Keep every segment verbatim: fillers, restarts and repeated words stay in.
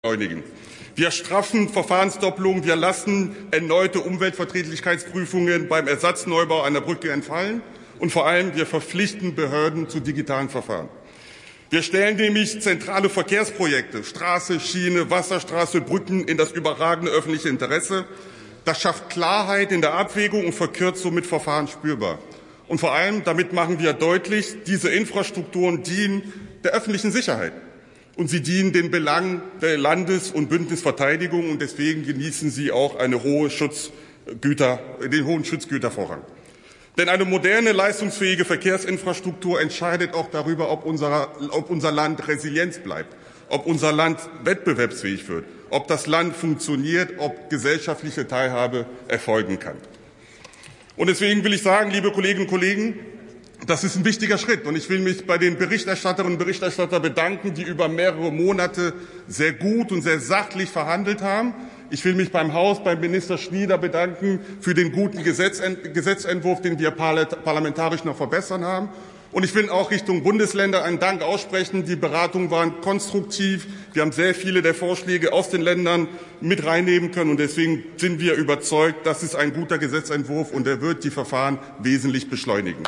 beschleunigen. Wir straffen Verfahrensdoppelungen, wir lassen erneute Umweltverträglichkeitsprüfungen beim Ersatzneubau einer Brücke entfallen und vor allem wir verpflichten Behörden zu digitalen Verfahren. Wir stellen nämlich zentrale Verkehrsprojekte, Straße, Schiene, Wasserstraße, Brücken in das überragende öffentliche Interesse. Das schafft Klarheit in der Abwägung und verkürzt somit Verfahren spürbar. Und vor allem, damit machen wir deutlich, diese Infrastrukturen dienen der öffentlichen Sicherheit. Und sie dienen den Belangen der Landes- und Bündnisverteidigung. Und deswegen genießen sie auch eine hohe Schutzgüter, den hohen Schutzgütervorrang. Denn eine moderne, leistungsfähige Verkehrsinfrastruktur entscheidet auch darüber, ob unser, ob unser Land resilient bleibt, ob unser Land wettbewerbsfähig wird, ob das Land funktioniert, ob gesellschaftliche Teilhabe erfolgen kann. Und deswegen will ich sagen, liebe Kolleginnen und Kollegen, das ist ein wichtiger Schritt. Und ich will mich bei den Berichterstatterinnen und Berichterstattern bedanken, die über mehrere Monate sehr gut und sehr sachlich verhandelt haben. Ich will mich beim Haus, beim Minister Schnieder bedanken für den guten Gesetzentwurf, den wir parlamentarisch noch verbessern haben. Und ich will auch Richtung Bundesländer einen Dank aussprechen. Die Beratungen waren konstruktiv. Wir haben sehr viele der Vorschläge aus den Ländern mit reinnehmen können. Und deswegen sind wir überzeugt, das ist ein guter Gesetzentwurf und er wird die Verfahren wesentlich beschleunigen.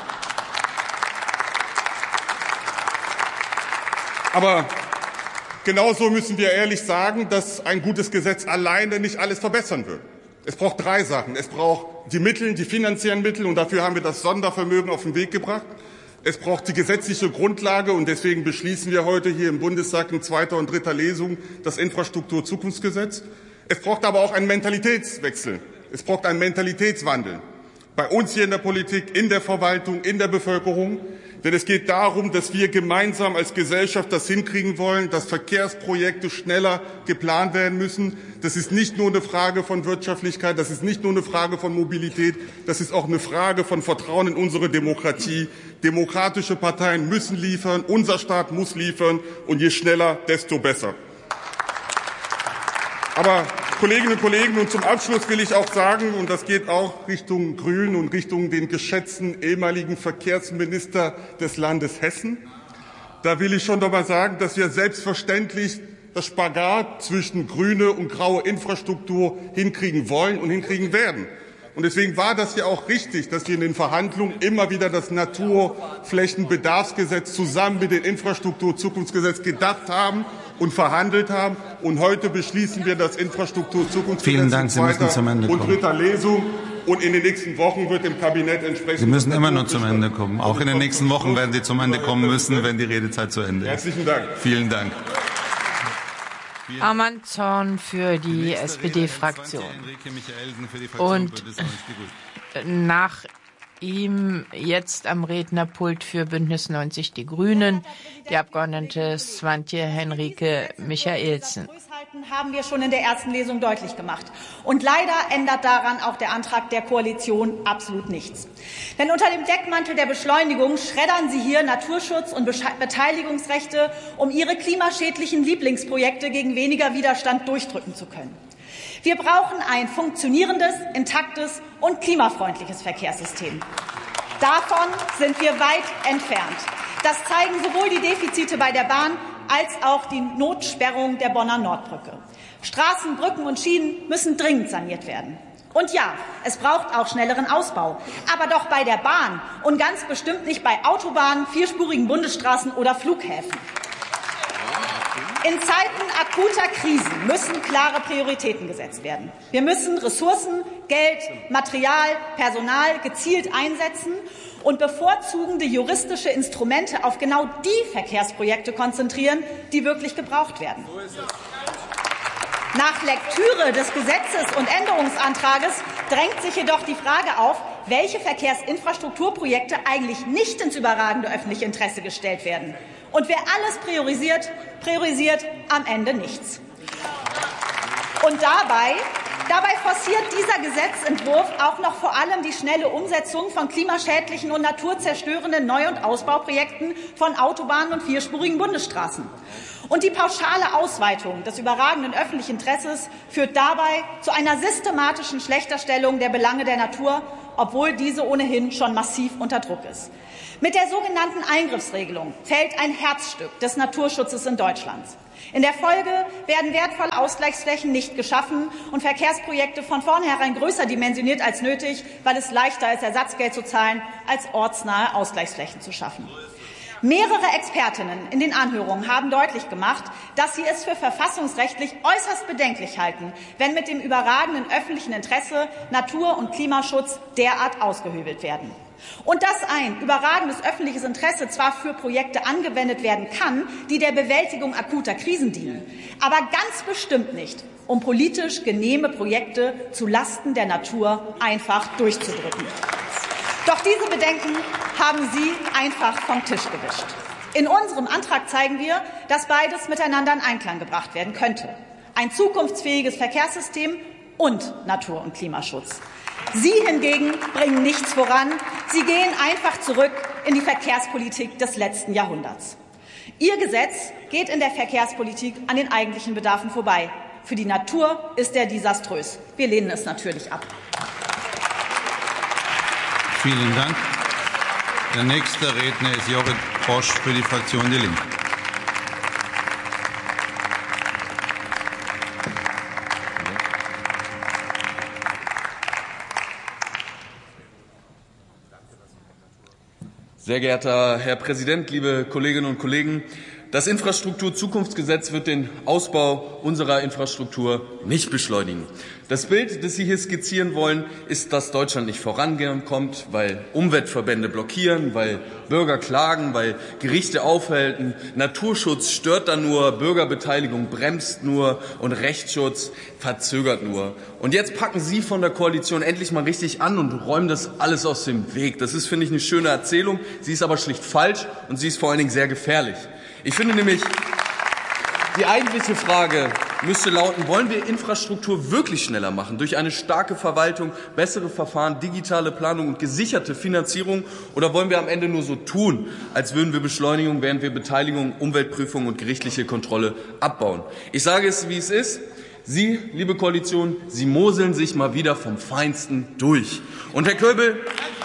Aber genauso müssen wir ehrlich sagen, dass ein gutes Gesetz alleine nicht alles verbessern wird. Es braucht drei Sachen. Es braucht die Mittel, die finanziellen Mittel, und dafür haben wir das Sondervermögen auf den Weg gebracht. Es braucht die gesetzliche Grundlage, und deswegen beschließen wir heute hier im Bundestag in zweiter und dritter Lesung das Infrastrukturzukunftsgesetz. Es braucht aber auch einen Mentalitätswechsel. Es braucht einen Mentalitätswandel. Bei uns hier in der Politik, in der Verwaltung, in der Bevölkerung. Denn es geht darum, dass wir gemeinsam als Gesellschaft das hinkriegen wollen, dass Verkehrsprojekte schneller geplant werden müssen. Das ist nicht nur eine Frage von Wirtschaftlichkeit, das ist nicht nur eine Frage von Mobilität, das ist auch eine Frage von Vertrauen in unsere Demokratie. Demokratische Parteien müssen liefern, unser Staat muss liefern, und je schneller, desto besser. Aber Kolleginnen und Kollegen, und zum Abschluss will ich auch sagen, und das geht auch Richtung Grünen und Richtung den geschätzten ehemaligen Verkehrsminister des Landes Hessen, da will ich schon noch mal sagen, dass wir selbstverständlich das Spagat zwischen grüne und graue Infrastruktur hinkriegen wollen und hinkriegen werden. Und deswegen war das ja auch richtig, dass wir in den Verhandlungen immer wieder das Naturflächenbedarfsgesetz zusammen mit dem Infrastrukturzukunftsgesetz gedacht haben und verhandelt haben. Und heute beschließen wir das Infrastrukturzukunftsgesetz in zweiter und dritter Lesung. Und in den nächsten Wochen wird im Kabinett entsprechend... Sie müssen immer nur zum Ende kommen. Auch in den nächsten Wochen werden Sie zum Ende kommen müssen, wenn die Redezeit zu Ende ist. Herzlichen Dank. Vielen Dank. Arman Zorn für die S P D-Fraktion. Und nach ihm jetzt am Rednerpult für Bündnis neunzig Die Grünen die Abgeordnete Swantje Henrike Michaelsen. Haben wir schon in der ersten Lesung deutlich gemacht. Und leider ändert daran auch der Antrag der Koalition absolut nichts. Denn unter dem Deckmantel der Beschleunigung schreddern Sie hier Naturschutz und Beteiligungsrechte, um Ihre klimaschädlichen Lieblingsprojekte gegen weniger Widerstand durchdrücken zu können. Wir brauchen ein funktionierendes, intaktes und klimafreundliches Verkehrssystem. Davon sind wir weit entfernt. Das zeigen sowohl die Defizite bei der Bahn als auch die Notsperrung der Bonner Nordbrücke. Straßen, Brücken und Schienen müssen dringend saniert werden. Und ja, es braucht auch schnelleren Ausbau, aber doch bei der Bahn und ganz bestimmt nicht bei Autobahnen, vierspurigen Bundesstraßen oder Flughäfen. In Zeiten akuter Krisen müssen klare Prioritäten gesetzt werden. Wir müssen Ressourcen, Geld, Material, Personal gezielt einsetzen und bevorzugende juristische Instrumente auf genau die Verkehrsprojekte konzentrieren, die wirklich gebraucht werden. Nach Lektüre des Gesetzes und Änderungsantrages drängt sich jedoch die Frage auf, welche Verkehrsinfrastrukturprojekte eigentlich nicht ins überragende öffentliche Interesse gestellt werden. Und wer alles priorisiert, priorisiert am Ende nichts. Und dabei Dabei forciert dieser Gesetzentwurf auch noch vor allem die schnelle Umsetzung von klimaschädlichen und naturzerstörenden Neu- und Ausbauprojekten von Autobahnen und vierspurigen Bundesstraßen. Und die pauschale Ausweitung des überragenden öffentlichen Interesses führt dabei zu einer systematischen Schlechterstellung der Belange der Natur obwohl diese ohnehin schon massiv unter Druck ist. Mit der sogenannten Eingriffsregelung fällt ein Herzstück des Naturschutzes in Deutschland. In der Folge werden wertvolle Ausgleichsflächen nicht geschaffen und Verkehrsprojekte von vornherein größer dimensioniert als nötig, weil es leichter ist, Ersatzgeld zu zahlen, als ortsnahe Ausgleichsflächen zu schaffen. Mehrere Expertinnen in den Anhörungen haben deutlich gemacht, dass sie es für verfassungsrechtlich äußerst bedenklich halten, wenn mit dem überragenden öffentlichen Interesse Natur- und Klimaschutz derart ausgehöbelt werden. Und dass ein überragendes öffentliches Interesse zwar für Projekte angewendet werden kann, die der Bewältigung akuter Krisen dienen, aber ganz bestimmt nicht, um politisch genehme Projekte zu Lasten der Natur einfach durchzudrücken. Doch diese Bedenken haben Sie einfach vom Tisch gewischt. In unserem Antrag zeigen wir, dass beides miteinander in Einklang gebracht werden könnte. Ein zukunftsfähiges Verkehrssystem und Natur- und Klimaschutz. Sie hingegen bringen nichts voran. Sie gehen einfach zurück in die Verkehrspolitik des letzten Jahrhunderts. Ihr Gesetz geht in der Verkehrspolitik an den eigentlichen Bedarfen vorbei. Für die Natur ist er desaströs. Wir lehnen es natürlich ab. Vielen Dank. Der nächste Redner ist Jorrit Bosch für die Fraktion Die Linke. Sehr geehrter Herr Präsident, liebe Kolleginnen und Kollegen! Das Infrastrukturzukunftsgesetz wird den Ausbau unserer Infrastruktur nicht beschleunigen. Das Bild, das Sie hier skizzieren wollen, ist, dass Deutschland nicht vorankommt, weil Umweltverbände blockieren, weil Bürger klagen, weil Gerichte aufhalten. Naturschutz stört dann nur, Bürgerbeteiligung bremst nur und Rechtsschutz verzögert nur. Und jetzt packen Sie von der Koalition endlich mal richtig an und räumen das alles aus dem Weg. Das ist, finde ich, eine schöne Erzählung. Sie ist aber schlicht falsch und sie ist vor allen Dingen sehr gefährlich. Ich finde nämlich, die eigentliche Frage müsste lauten, wollen wir Infrastruktur wirklich schneller machen durch eine starke Verwaltung, bessere Verfahren, digitale Planung und gesicherte Finanzierung, oder wollen wir am Ende nur so tun, als würden wir Beschleunigung, während wir Beteiligung, Umweltprüfung und gerichtliche Kontrolle abbauen? Ich sage es, wie es ist. Sie, liebe Koalition, Sie moseln sich mal wieder vom Feinsten durch. Und Herr Köbel,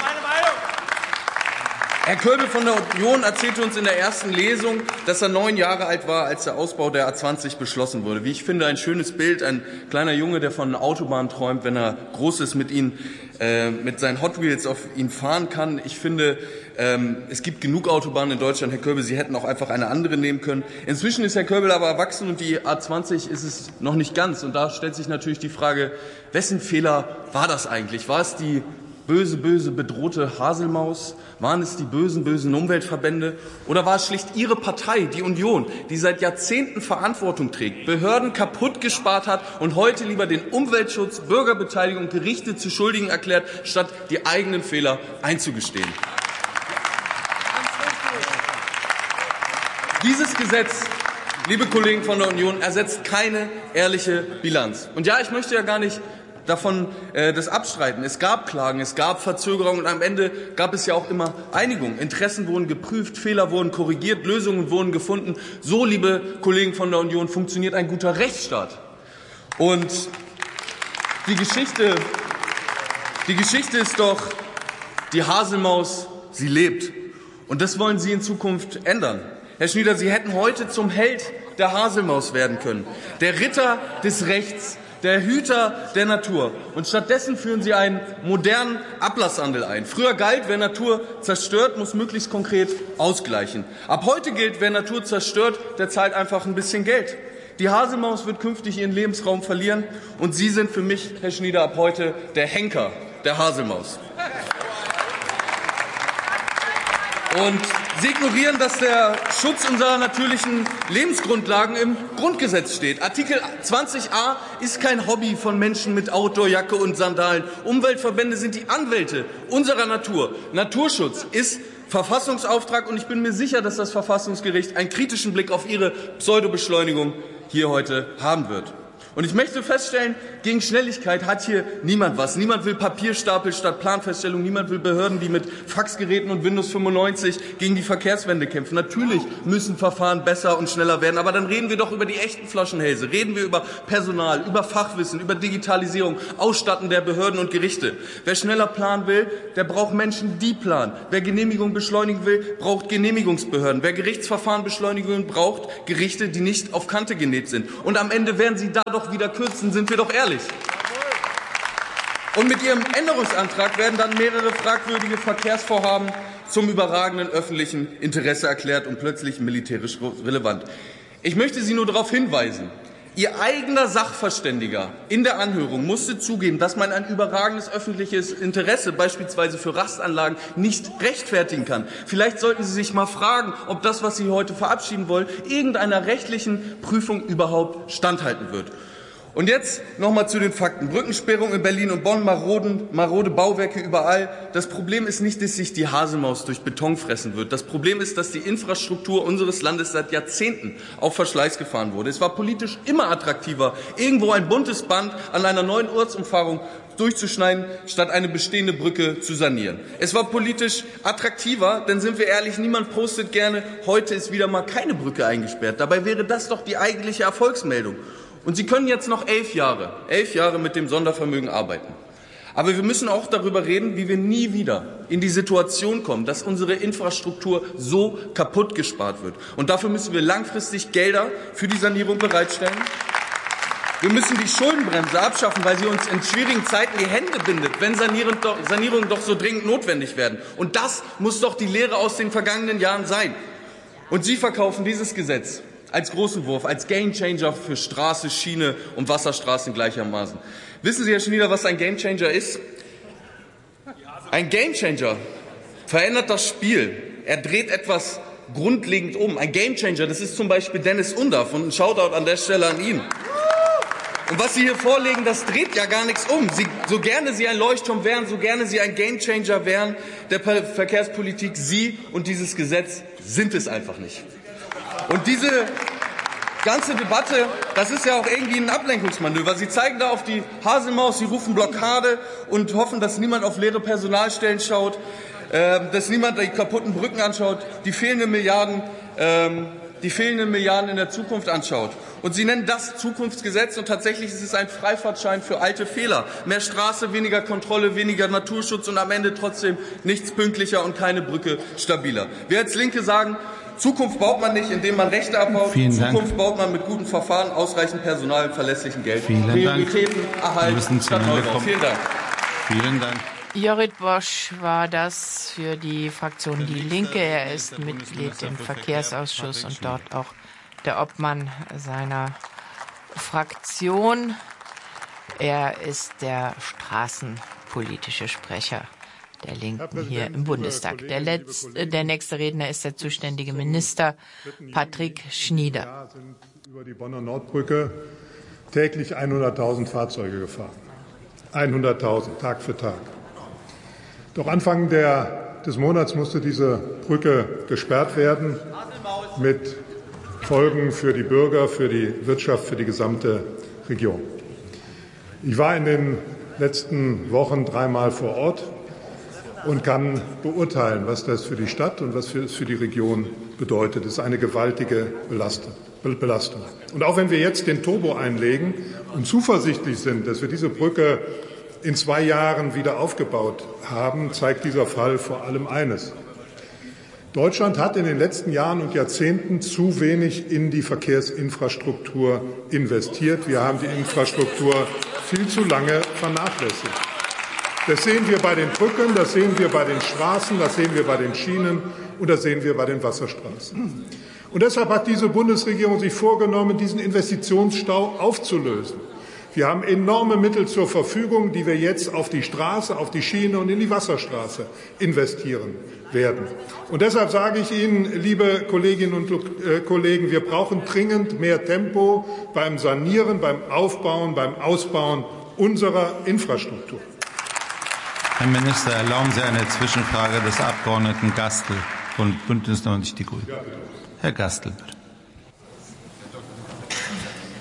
Herr Köbel von der Union erzählte uns in der ersten Lesung, dass er neun Jahre alt war, als der Ausbau der A zwanzig beschlossen wurde. Wie ich finde, ein schönes Bild, ein kleiner Junge, der von einer Autobahn träumt, wenn er groß ist, mit ihnen, äh, mit seinen Hot Wheels auf ihn fahren kann. Ich finde, ähm, es gibt genug Autobahnen in Deutschland, Herr Köbel, Sie hätten auch einfach eine andere nehmen können. Inzwischen ist Herr Köbel aber erwachsen und die A zwanzig ist es noch nicht ganz. Und da stellt sich natürlich die Frage, wessen Fehler war das eigentlich? War es die böse, böse, bedrohte Haselmaus? Waren es die bösen, bösen Umweltverbände? Oder war es schlicht Ihre Partei, die Union, die seit Jahrzehnten Verantwortung trägt, Behörden kaputt gespart hat und heute lieber den Umweltschutz, Bürgerbeteiligung und Gerichte zu Schuldigen erklärt, statt die eigenen Fehler einzugestehen? Dieses Gesetz, liebe Kollegen von der Union, ersetzt keine ehrliche Bilanz. Und ja, ich möchte ja gar nicht davon äh, das abstreiten. Es gab Klagen, es gab Verzögerungen und am Ende gab es ja auch immer Einigung. Interessen wurden geprüft, Fehler wurden korrigiert, Lösungen wurden gefunden. So, liebe Kollegen von der Union, funktioniert ein guter Rechtsstaat. Und die Geschichte, die Geschichte ist doch, die Haselmaus, sie lebt. Und das wollen Sie in Zukunft ändern. Herr Schnieder, Sie hätten heute zum Held der Haselmaus werden können, der Ritter des Rechts, der Hüter der Natur. Und stattdessen führen Sie einen modernen Ablasshandel ein. Früher galt, wer Natur zerstört, muss möglichst konkret ausgleichen. Ab heute gilt, wer Natur zerstört, der zahlt einfach ein bisschen Geld. Die Haselmaus wird künftig ihren Lebensraum verlieren. Und Sie sind für mich, Herr Schnieder, ab heute der Henker der Haselmaus. Und Sie ignorieren, dass der Schutz unserer natürlichen Lebensgrundlagen im Grundgesetz steht. Artikel zwanzig a ist kein Hobby von Menschen mit Outdoorjacke und Sandalen. Umweltverbände sind die Anwälte unserer Natur. Naturschutz ist Verfassungsauftrag, und ich bin mir sicher, dass das Verfassungsgericht einen kritischen Blick auf Ihre Pseudobeschleunigung hier heute haben wird. Und ich möchte feststellen, gegen Schnelligkeit hat hier niemand was. Niemand will Papierstapel statt Planfeststellung. Niemand will Behörden, die mit Faxgeräten und Windows fünfundneunzig gegen die Verkehrswende kämpfen. Natürlich müssen Verfahren besser und schneller werden. Aber dann reden wir doch über die echten Flaschenhälse. Reden wir über Personal, über Fachwissen, über Digitalisierung, Ausstatten der Behörden und Gerichte. Wer schneller planen will, der braucht Menschen, die planen. Wer Genehmigung beschleunigen will, braucht Genehmigungsbehörden. Wer Gerichtsverfahren beschleunigen will, braucht Gerichte, die nicht auf Kante genäht sind. Und am Ende werden sie da doch wieder kürzen, sind wir doch ehrlich. Und mit Ihrem Änderungsantrag werden dann mehrere fragwürdige Verkehrsvorhaben zum überragenden öffentlichen Interesse erklärt und plötzlich militärisch relevant. Ich möchte Sie nur darauf hinweisen, Ihr eigener Sachverständiger in der Anhörung musste zugeben, dass man ein überragendes öffentliches Interesse beispielsweise für Rastanlagen nicht rechtfertigen kann. Vielleicht sollten Sie sich mal fragen, ob das, was Sie heute verabschieden wollen, irgendeiner rechtlichen Prüfung überhaupt standhalten wird. Und jetzt noch mal zu den Fakten. Brückensperrung in Berlin und Bonn, maroden, marode Bauwerke überall. Das Problem ist nicht, dass sich die Hasemaus durch Beton fressen wird. Das Problem ist, dass die Infrastruktur unseres Landes seit Jahrzehnten auf Verschleiß gefahren wurde. Es war politisch immer attraktiver, irgendwo ein buntes Band an einer neuen Ortsumfahrung durchzuschneiden, statt eine bestehende Brücke zu sanieren. Es war politisch attraktiver, denn sind wir ehrlich, niemand postet gerne, heute ist wieder mal keine Brücke eingesperrt. Dabei wäre das doch die eigentliche Erfolgsmeldung. Und Sie können jetzt noch elf Jahre, elf Jahre mit dem Sondervermögen arbeiten. Aber wir müssen auch darüber reden, wie wir nie wieder in die Situation kommen, dass unsere Infrastruktur so kaputt gespart wird. Und dafür müssen wir langfristig Gelder für die Sanierung bereitstellen. Wir müssen die Schuldenbremse abschaffen, weil sie uns in schwierigen Zeiten die Hände bindet, wenn Sanierungen doch, Sanierungen doch so dringend notwendig werden. Und das muss doch die Lehre aus den vergangenen Jahren sein. Und Sie verkaufen dieses Gesetz als großen Wurf, als Gamechanger für Straße, Schiene und Wasserstraßen gleichermaßen. Wissen Sie, Herr Schnieder, was ein Gamechanger ist? Ein Gamechanger verändert das Spiel. Er dreht etwas grundlegend um. Ein Gamechanger, das ist zum Beispiel Dennis Undaff, und ein Shoutout an der Stelle an ihn. Und was Sie hier vorlegen, das dreht ja gar nichts um. Sie, so gerne Sie ein Leuchtturm wären, so gerne Sie ein Gamechanger wären der Verkehrspolitik, Sie und dieses Gesetz sind es einfach nicht. Und diese ganze Debatte, das ist ja auch irgendwie ein Ablenkungsmanöver. Sie zeigen da auf die Hasemaus, Sie rufen Blockade und hoffen, dass niemand auf leere Personalstellen schaut, äh, dass niemand die kaputten Brücken anschaut, die fehlenden Milliarden, äh, die fehlenden Milliarden in der Zukunft anschaut. Und Sie nennen das Zukunftsgesetz, und tatsächlich ist es ein Freifahrtschein für alte Fehler. Mehr Straße, weniger Kontrolle, weniger Naturschutz und am Ende trotzdem nichts pünktlicher und keine Brücke stabiler. Wir als Linke sagen, Zukunft baut man nicht, indem man Rechte abbaut. Vielen Zukunft Dank. baut man mit guten Verfahren, ausreichend Personal und verlässlichem Geld. Vielen Prioritäten, Dank. Erhalt statt Neubau. Vielen Dank. Vielen Dank. Jorrit Bosch war das für die Fraktion Die Linke. Er ist Mitglied im Verkehrsausschuss und dort auch der Obmann seiner Fraktion. Er ist der straßenpolitische Sprecher der Linken hier im Bundestag. Der, letzte, der nächste Redner ist der zuständige Minister Patrick Schnieder. Sind über die Bonner Nordbrücke täglich hunderttausend Fahrzeuge gefahren. hunderttausend, Tag für Tag. Doch Anfang der, des Monats musste diese Brücke gesperrt werden, mit Folgen für die Bürger, für die Wirtschaft, für die gesamte Region. Ich war in den letzten Wochen dreimal vor Ort und kann beurteilen, was das für die Stadt und was es für die Region bedeutet. Es ist eine gewaltige Belastung. Und auch wenn wir jetzt den Turbo einlegen und zuversichtlich sind, dass wir diese Brücke in zwei Jahren wieder aufgebaut haben, zeigt dieser Fall vor allem eines. Deutschland hat in den letzten Jahren und Jahrzehnten zu wenig in die Verkehrsinfrastruktur investiert. Wir haben die Infrastruktur viel zu lange vernachlässigt. Das sehen wir bei den Brücken, das sehen wir bei den Straßen, das sehen wir bei den Schienen und das sehen wir bei den Wasserstraßen. Und deshalb hat diese Bundesregierung sich vorgenommen, diesen Investitionsstau aufzulösen. Wir haben enorme Mittel zur Verfügung, die wir jetzt auf die Straße, auf die Schiene und in die Wasserstraße investieren werden. Und deshalb sage ich Ihnen, liebe Kolleginnen und Kollegen, wir brauchen dringend mehr Tempo beim Sanieren, beim Aufbauen, beim Ausbauen unserer Infrastruktur. Herr Minister, erlauben Sie eine Zwischenfrage des Abgeordneten Gastel von Bündnis neunzig Die Grünen. Herr Gastel, bitte.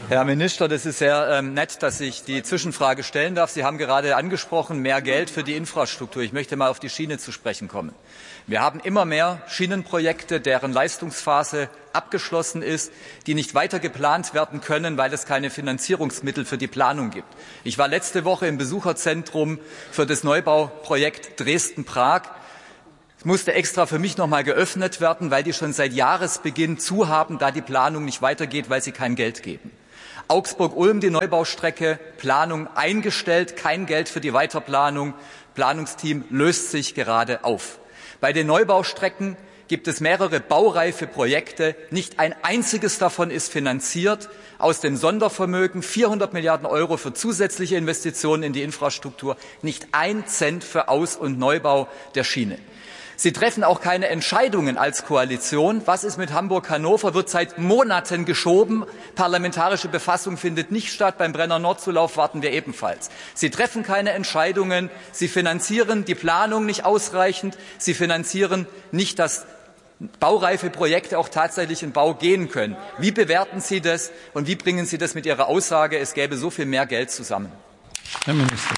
Herr Minister, das ist sehr ähm, nett, dass ich die Zwischenfrage stellen darf. Sie haben gerade angesprochen, mehr Geld für die Infrastruktur. Ich möchte mal auf die Schiene zu sprechen kommen. Wir haben immer mehr Schienenprojekte, deren Leistungsphase abgeschlossen ist, die nicht weiter geplant werden können, weil es keine Finanzierungsmittel für die Planung gibt. Ich war letzte Woche im Besucherzentrum für das Neubauprojekt Dresden-Prag. Es musste extra für mich noch mal geöffnet werden, weil die schon seit Jahresbeginn zu haben, da die Planung nicht weitergeht, weil sie kein Geld geben. Augsburg-Ulm, die Neubaustrecke, Planung eingestellt, kein Geld für die Weiterplanung. Planungsteam löst sich gerade auf. Bei den Neubaustrecken gibt es mehrere baureife Projekte. Nicht ein einziges davon ist finanziert aus dem Sondervermögen. vierhundert Milliarden Euro für zusätzliche Investitionen in die Infrastruktur. Nicht ein Cent für Aus- und Neubau der Schiene. Sie treffen auch keine Entscheidungen als Koalition. Was ist mit Hamburg-Hannover? Wird seit Monaten geschoben. Parlamentarische Befassung findet nicht statt. Beim Brenner-Nord-Zulauf warten wir ebenfalls. Sie treffen keine Entscheidungen. Sie finanzieren die Planung nicht ausreichend. Sie finanzieren nicht, dass baureife Projekte auch tatsächlich in Bau gehen können. Wie bewerten Sie das und wie bringen Sie das mit Ihrer Aussage, es gäbe so viel mehr Geld zusammen? Herr Minister.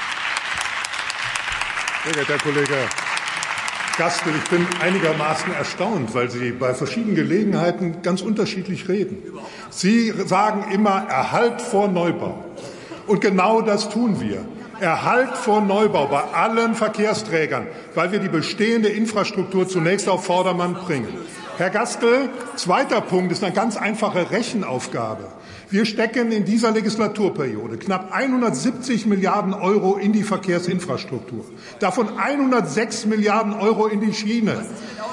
Sehr geehrter Herr Kollege Gastel, ich bin einigermaßen erstaunt, weil Sie bei verschiedenen Gelegenheiten ganz unterschiedlich reden. Sie sagen immer Erhalt vor Neubau. Und genau das tun wir. Erhalt vor Neubau bei allen Verkehrsträgern, weil wir die bestehende Infrastruktur zunächst auf Vordermann bringen. Herr Gastel, zweiter Punkt ist eine ganz einfache Rechenaufgabe. Wir stecken in dieser Legislaturperiode knapp hundertsiebzig Milliarden Euro in die Verkehrsinfrastruktur, davon hundertsechs Milliarden Euro in die Schiene.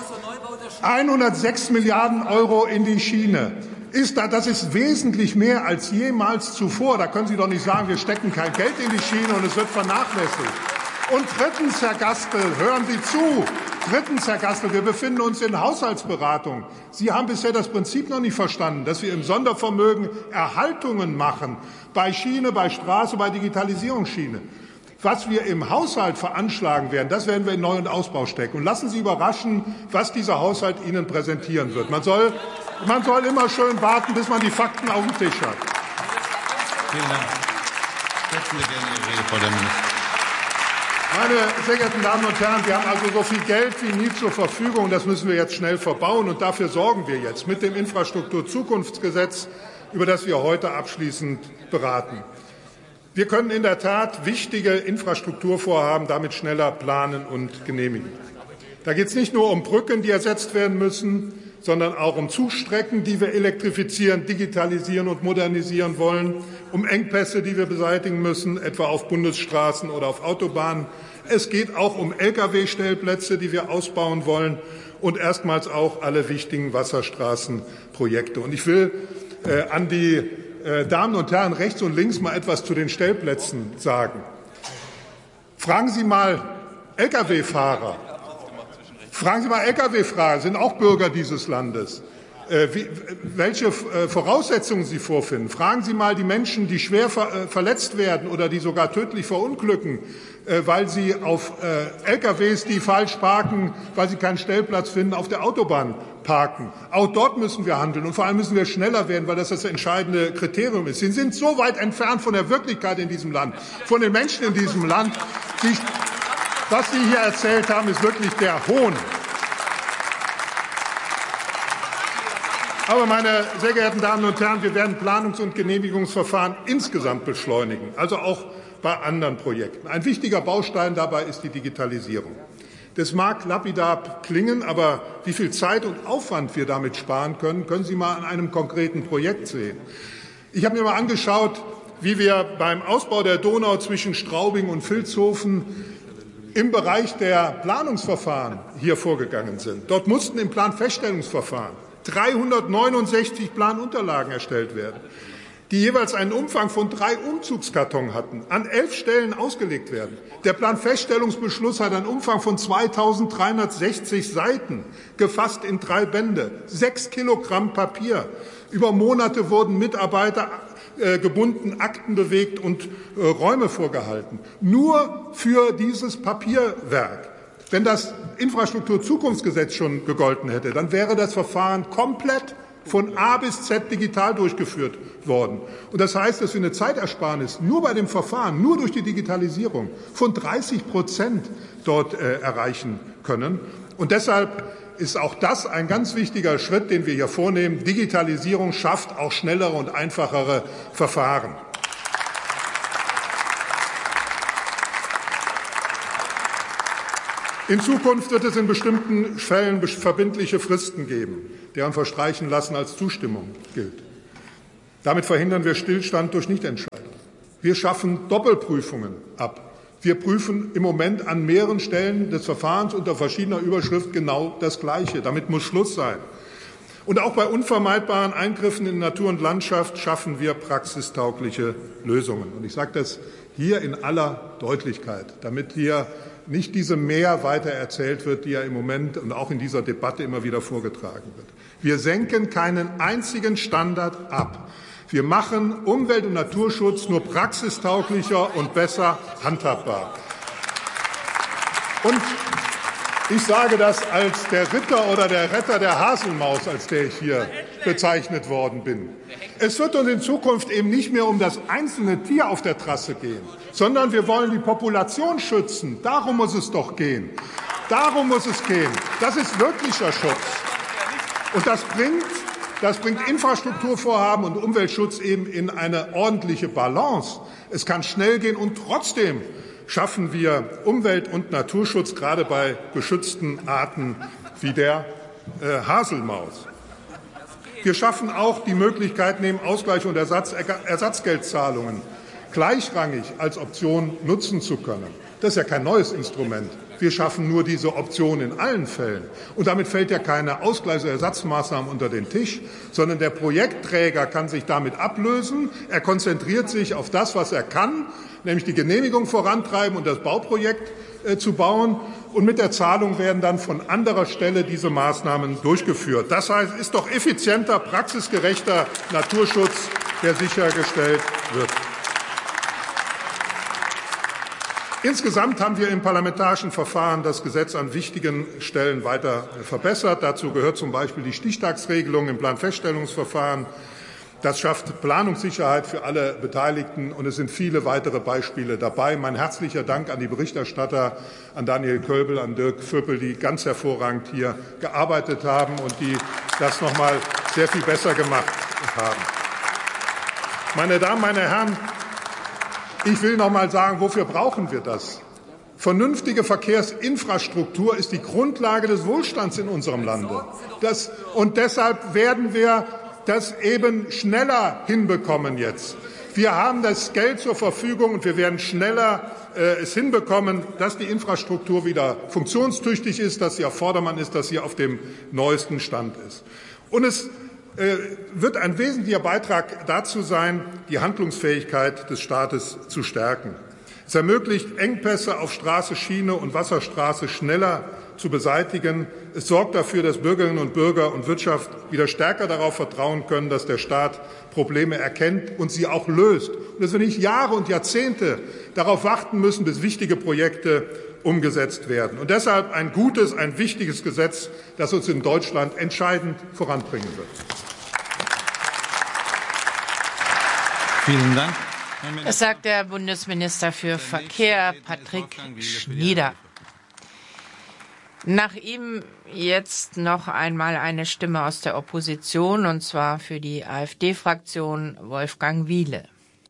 hundertsechs Milliarden Euro in die Schiene. Ist da, das ist wesentlich mehr als jemals zuvor. Da können Sie doch nicht sagen, wir stecken kein Geld in die Schiene und es wird vernachlässigt. Und drittens, Herr Gastel, hören Sie zu. Drittens, Herr Gastel, wir befinden uns in Haushaltsberatung. Sie haben bisher das Prinzip noch nicht verstanden, dass wir im Sondervermögen Erhaltungen machen. Bei Schiene, bei Straße, bei Digitalisierungsschiene. Was wir im Haushalt veranschlagen werden, das werden wir in Neu- und Ausbau stecken. Und lassen Sie überraschen, was dieser Haushalt Ihnen präsentieren wird. Man soll, man soll immer schön warten, bis man die Fakten auf dem Tisch hat. Vielen Dank. Setzen Sie gerne Ihre Rede vor, der Minister. Meine sehr geehrten Damen und Herren, wir haben also so viel Geld wie nie zur Verfügung. Das müssen wir jetzt schnell verbauen. Und dafür sorgen wir jetzt mit dem Infrastrukturzukunftsgesetz, über das wir heute abschließend beraten. Wir können in der Tat wichtige Infrastrukturvorhaben damit schneller planen und genehmigen. Da geht es nicht nur um Brücken, die ersetzt werden müssen, sondern auch um Zugstrecken, die wir elektrifizieren, digitalisieren und modernisieren wollen, um Engpässe, die wir beseitigen müssen, etwa auf Bundesstraßen oder auf Autobahnen. Es geht auch um Lkw-Stellplätze, die wir ausbauen wollen, und erstmals auch alle wichtigen Wasserstraßenprojekte. Und ich will äh, an die äh, Damen und Herren rechts und links mal etwas zu den Stellplätzen sagen. Fragen Sie mal Lkw-Fahrer. Fragen Sie mal Lkw-Fahrer, sind auch Bürger dieses Landes, äh, wie, welche äh, Voraussetzungen sie vorfinden. Fragen Sie mal die Menschen, die schwer ver, äh, verletzt werden oder die sogar tödlich verunglücken, äh, weil sie auf äh, Lkws, die falsch parken, weil sie keinen Stellplatz finden, auf der Autobahn parken. Auch dort müssen wir handeln, und vor allem müssen wir schneller werden, weil das das entscheidende Kriterium ist. Sie sind so weit entfernt von der Wirklichkeit in diesem Land, von den Menschen in diesem Land. Sie Was Sie hier erzählt haben, ist wirklich der Hohn. Aber, meine sehr geehrten Damen und Herren, wir werden Planungs- und Genehmigungsverfahren insgesamt beschleunigen, also auch bei anderen Projekten. Ein wichtiger Baustein dabei ist die Digitalisierung. Das mag lapidar klingen, aber wie viel Zeit und Aufwand wir damit sparen können, können Sie mal an einem konkreten Projekt sehen. Ich habe mir mal angeschaut, wie wir beim Ausbau der Donau zwischen Straubing und Vilshofen im Bereich der Planungsverfahren hier vorgegangen sind. Dort mussten im Planfeststellungsverfahren dreihundertneunundsechzig Planunterlagen erstellt werden, die jeweils einen Umfang von drei Umzugskartons hatten, an elf Stellen ausgelegt werden. Der Planfeststellungsbeschluss hat einen Umfang von zweitausenddreihundertsechzig Seiten, gefasst in drei Bände, sechs Kilogramm Papier. Über Monate wurden Mitarbeiter gebunden, Akten bewegt und äh, Räume vorgehalten. Nur für dieses Papierwerk. Wenn das Infrastrukturzukunftsgesetz schon gegolten hätte, dann wäre das Verfahren komplett von A bis Z digital durchgeführt worden. Und das heißt, dass wir eine Zeitersparnis nur bei dem Verfahren, nur durch die Digitalisierung von dreißig Prozent dort äh, erreichen können. Und deshalb ist auch das ein ganz wichtiger Schritt, den wir hier vornehmen. Digitalisierung schafft auch schnellere und einfachere Verfahren. In Zukunft wird es in bestimmten Fällen verbindliche Fristen geben, deren Verstreichen lassen als Zustimmung gilt. Damit verhindern wir Stillstand durch Nichtentscheidung. Wir schaffen Doppelprüfungen ab. Wir prüfen im Moment an mehreren Stellen des Verfahrens unter verschiedener Überschrift genau das Gleiche. Damit muss Schluss sein. Und auch bei unvermeidbaren Eingriffen in Natur und Landschaft schaffen wir praxistaugliche Lösungen. Und ich sage das hier in aller Deutlichkeit, damit hier nicht diese Mehr weiter erzählt wird, die ja im Moment und auch in dieser Debatte immer wieder vorgetragen wird. Wir senken keinen einzigen Standard ab. Wir machen Umwelt- und Naturschutz nur praxistauglicher und besser handhabbar. Und ich sage das als der Ritter oder der Retter der Haselmaus, als der ich hier bezeichnet worden bin. Es wird uns in Zukunft eben nicht mehr um das einzelne Tier auf der Trasse gehen, sondern wir wollen die Population schützen. Darum muss es doch gehen. Darum muss es gehen. Das ist wirklicher Schutz. Und das bringt, das bringt Infrastrukturvorhaben und Umweltschutz eben in eine ordentliche Balance. Es kann schnell gehen und trotzdem schaffen wir Umwelt- und Naturschutz, gerade bei geschützten Arten wie der äh, Haselmaus. Wir schaffen auch die Möglichkeit, neben Ausgleich und Ersatz, Ersatzgeldzahlungen gleichrangig als Option nutzen zu können. Das ist ja kein neues Instrument. Wir schaffen nur diese Option in allen Fällen. Und damit fällt ja keine Ausgleichs- oder Ersatzmaßnahmen unter den Tisch, sondern der Projektträger kann sich damit ablösen. Er konzentriert sich auf das, was er kann, nämlich die Genehmigung vorantreiben und das Bauprojekt äh, zu bauen. Und mit der Zahlung werden dann von anderer Stelle diese Maßnahmen durchgeführt. Das heißt, ist doch effizienter, praxisgerechter Naturschutz, der sichergestellt wird. Insgesamt haben wir im parlamentarischen Verfahren das Gesetz an wichtigen Stellen weiter verbessert. Dazu gehört zum Beispiel die Stichtagsregelung im Planfeststellungsverfahren. Das schafft Planungssicherheit für alle Beteiligten, und es sind viele weitere Beispiele dabei. Mein herzlicher Dank an die Berichterstatter, an Daniel Kölbel, an Dirk Vöppel, die ganz hervorragend hier gearbeitet haben und die das noch mal sehr viel besser gemacht haben. Meine Damen, meine Herren, ich will noch mal sagen, wofür brauchen wir das? Vernünftige Verkehrsinfrastruktur ist die Grundlage des Wohlstands in unserem Lande. Das, und deshalb werden wir das eben schneller hinbekommen jetzt. Wir haben das Geld zur Verfügung und wir werden schneller äh, es hinbekommen, dass die Infrastruktur wieder funktionstüchtig ist, dass sie auf Vordermann ist, dass sie auf dem neuesten Stand ist. Und es äh, wird ein wesentlicher Beitrag dazu sein, die Handlungsfähigkeit des Staates zu stärken. Es ermöglicht, Engpässe auf Straße, Schiene und Wasserstraße schneller zu beseitigen. Es sorgt dafür, dass Bürgerinnen und Bürger und Wirtschaft wieder stärker darauf vertrauen können, dass der Staat Probleme erkennt und sie auch löst. Und dass wir nicht Jahre und Jahrzehnte darauf warten müssen, bis wichtige Projekte umgesetzt werden. Und deshalb ein gutes, ein wichtiges Gesetz, das uns in Deutschland entscheidend voranbringen wird. Vielen Dank. Das sagt der Bundesminister für Verkehr, Patrick Schnieder. Nach ihm jetzt noch einmal eine Stimme aus der Opposition, und zwar für die AfD-Fraktion Wolfgang Wiele.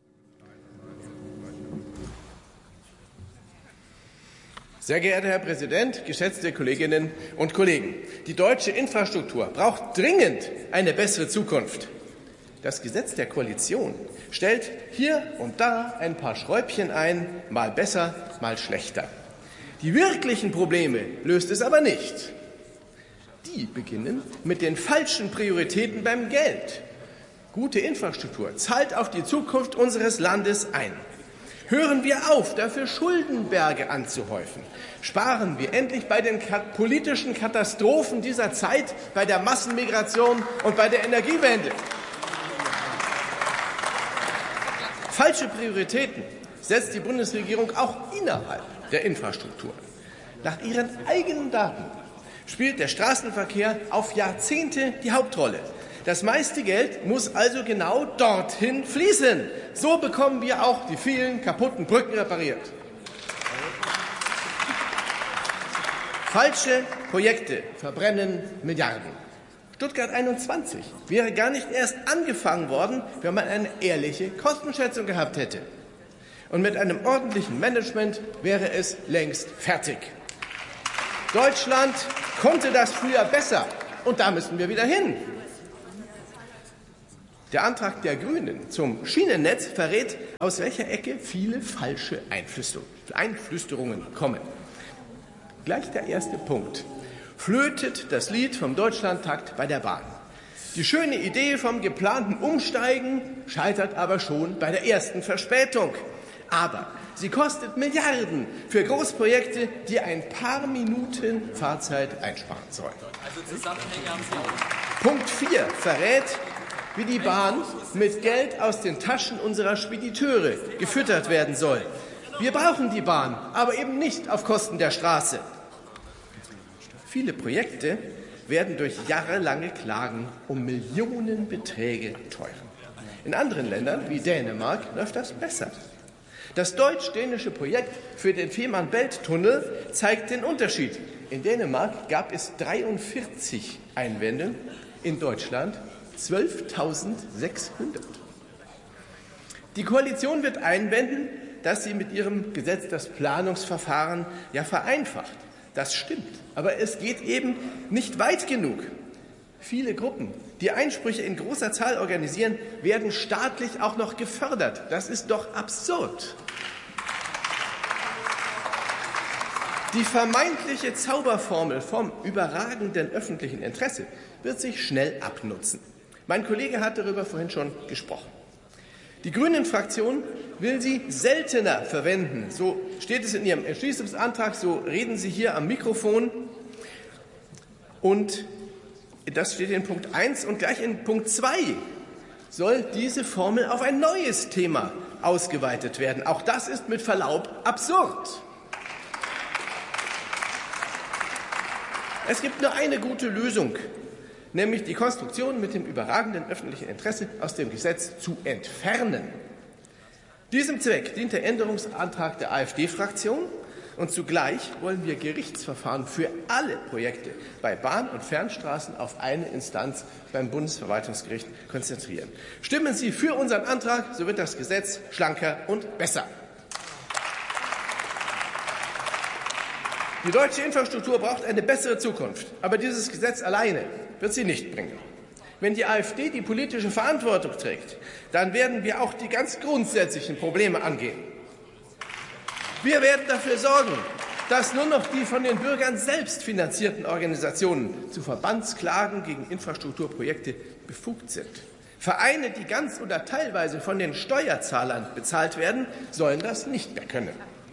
Sehr geehrter Herr Präsident, geschätzte Kolleginnen und Kollegen! Die deutsche Infrastruktur braucht dringend eine bessere Zukunft. Das Gesetz der Koalition stellt hier und da ein paar Schräubchen ein, mal besser, mal schlechter. Die wirklichen Probleme löst es aber nicht. Die beginnen mit den falschen Prioritäten beim Geld. Gute Infrastruktur zahlt auf die Zukunft unseres Landes ein. Hören wir auf, dafür Schuldenberge anzuhäufen. Sparen wir endlich bei den politischen Katastrophen dieser Zeit, bei der Massenmigration und bei der Energiewende. Falsche Prioritäten setzt die Bundesregierung auch innerhalb der Infrastruktur. Nach ihren eigenen Daten spielt der Straßenverkehr auf Jahrzehnte die Hauptrolle. Das meiste Geld muss also genau dorthin fließen. So bekommen wir auch die vielen kaputten Brücken repariert. Falsche Projekte verbrennen Milliarden. Stuttgart einundzwanzig wäre gar nicht erst angefangen worden, wenn man eine ehrliche Kostenschätzung gehabt hätte. Und mit einem ordentlichen Management wäre es längst fertig. Deutschland konnte das früher besser, und da müssen wir wieder hin. Der Antrag der Grünen zum Schienennetz verrät, aus welcher Ecke viele falsche Einflüsterungen kommen. Gleich der erste Punkt. Flötet das Lied vom Deutschlandtakt bei der Bahn. Die schöne Idee vom geplanten Umsteigen scheitert aber schon bei der ersten Verspätung. Aber sie kostet Milliarden für Großprojekte, die ein paar Minuten Fahrzeit einsparen sollen. Punkt vier verrät, wie die Bahn mit Geld aus den Taschen unserer Spediteure gefüttert werden soll. Wir brauchen die Bahn, aber eben nicht auf Kosten der Straße. Viele Projekte werden durch jahrelange Klagen um Millionenbeträge teurer. In anderen Ländern wie Dänemark läuft das besser. Das deutsch-dänische Projekt für den Fehmarn-Belt-Tunnel zeigt den Unterschied. In Dänemark gab es dreiundvierzig Einwände, in Deutschland zwölftausendsechshundert. Die Koalition wird einwenden, dass sie mit ihrem Gesetz das Planungsverfahren ja vereinfacht. Das stimmt, aber es geht eben nicht weit genug. Viele Gruppen, die Einsprüche in großer Zahl organisieren, werden staatlich auch noch gefördert. Das ist doch absurd. Die vermeintliche Zauberformel vom überragenden öffentlichen Interesse wird sich schnell abnutzen. Mein Kollege hat darüber vorhin schon gesprochen. Die Grünen-Fraktion will sie seltener verwenden. So steht es in ihrem Entschließungsantrag, so reden Sie hier am Mikrofon. Und das steht in Punkt eins und gleich in Punkt zwei soll diese Formel auf ein neues Thema ausgeweitet werden. Auch das ist mit Verlaub absurd. Es gibt nur eine gute Lösung, nämlich die Konstruktion mit dem überragenden öffentlichen Interesse aus dem Gesetz zu entfernen. Diesem Zweck dient der Änderungsantrag der AfD-Fraktion. Und zugleich wollen wir Gerichtsverfahren für alle Projekte bei Bahn- und Fernstraßen auf eine Instanz beim Bundesverwaltungsgericht konzentrieren. Stimmen Sie für unseren Antrag, so wird das Gesetz schlanker und besser. Die deutsche Infrastruktur braucht eine bessere Zukunft, aber dieses Gesetz alleine wird sie nicht bringen. Wenn die AfD die politische Verantwortung trägt, dann werden wir auch die ganz grundsätzlichen Probleme angehen. Wir werden dafür sorgen, dass nur noch die von den Bürgern selbst finanzierten Organisationen zu Verbandsklagen gegen Infrastrukturprojekte befugt sind. Vereine, die ganz oder teilweise von den Steuerzahlern bezahlt werden, sollen das nicht mehr können.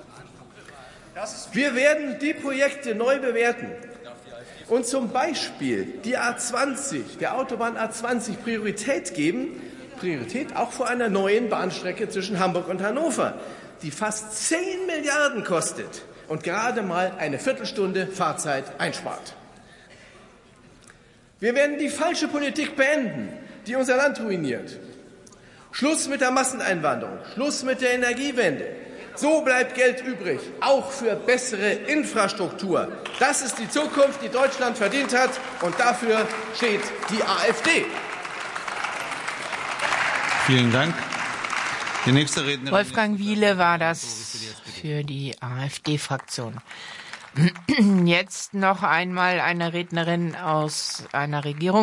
Wir werden die Projekte neu bewerten und zum Beispiel die A zwanzig, der Autobahn A zwanzig Priorität geben, Priorität auch vor einer neuen Bahnstrecke zwischen Hamburg und Hannover, die fast zehn Milliarden kostet und gerade mal eine Viertelstunde Fahrzeit einspart. Wir werden die falsche Politik beenden, die unser Land ruiniert. Schluss mit der Masseneinwanderung, Schluss mit der Energiewende. So bleibt Geld übrig, auch für bessere Infrastruktur. Das ist die Zukunft, die Deutschland verdient hat, und dafür steht die AfD. Vielen Dank. Die nächste Rednerin Wolfgang Wiele war das für die AfD-Fraktion. Jetzt noch einmal eine Rednerin aus einer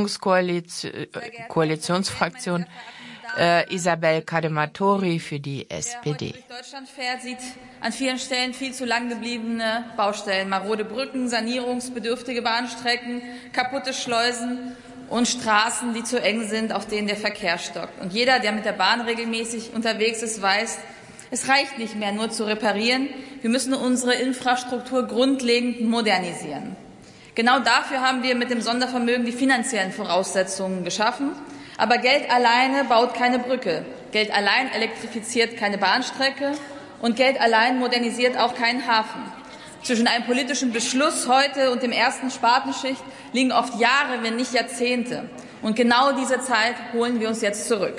Regierungskoalitionsfraktion, äh, Isabel Cadematori für die S P D. Wer heute durch Deutschland fährt, sieht an vielen Stellen viel zu lang gebliebene Baustellen, marode Brücken, sanierungsbedürftige Bahnstrecken, kaputte Schleusen und Straßen, die zu eng sind, auf denen der Verkehr stockt. Und jeder, der mit der Bahn regelmäßig unterwegs ist, weiß, es reicht nicht mehr, nur zu reparieren. Wir müssen unsere Infrastruktur grundlegend modernisieren. Genau dafür haben wir mit dem Sondervermögen die finanziellen Voraussetzungen geschaffen. Aber Geld alleine baut keine Brücke. Geld allein elektrifiziert keine Bahnstrecke. Und Geld allein modernisiert auch keinen Hafen. Zwischen einem politischen Beschluss heute und dem ersten Spatenschicht liegen oft Jahre, wenn nicht Jahrzehnte. Und genau diese Zeit holen wir uns jetzt zurück.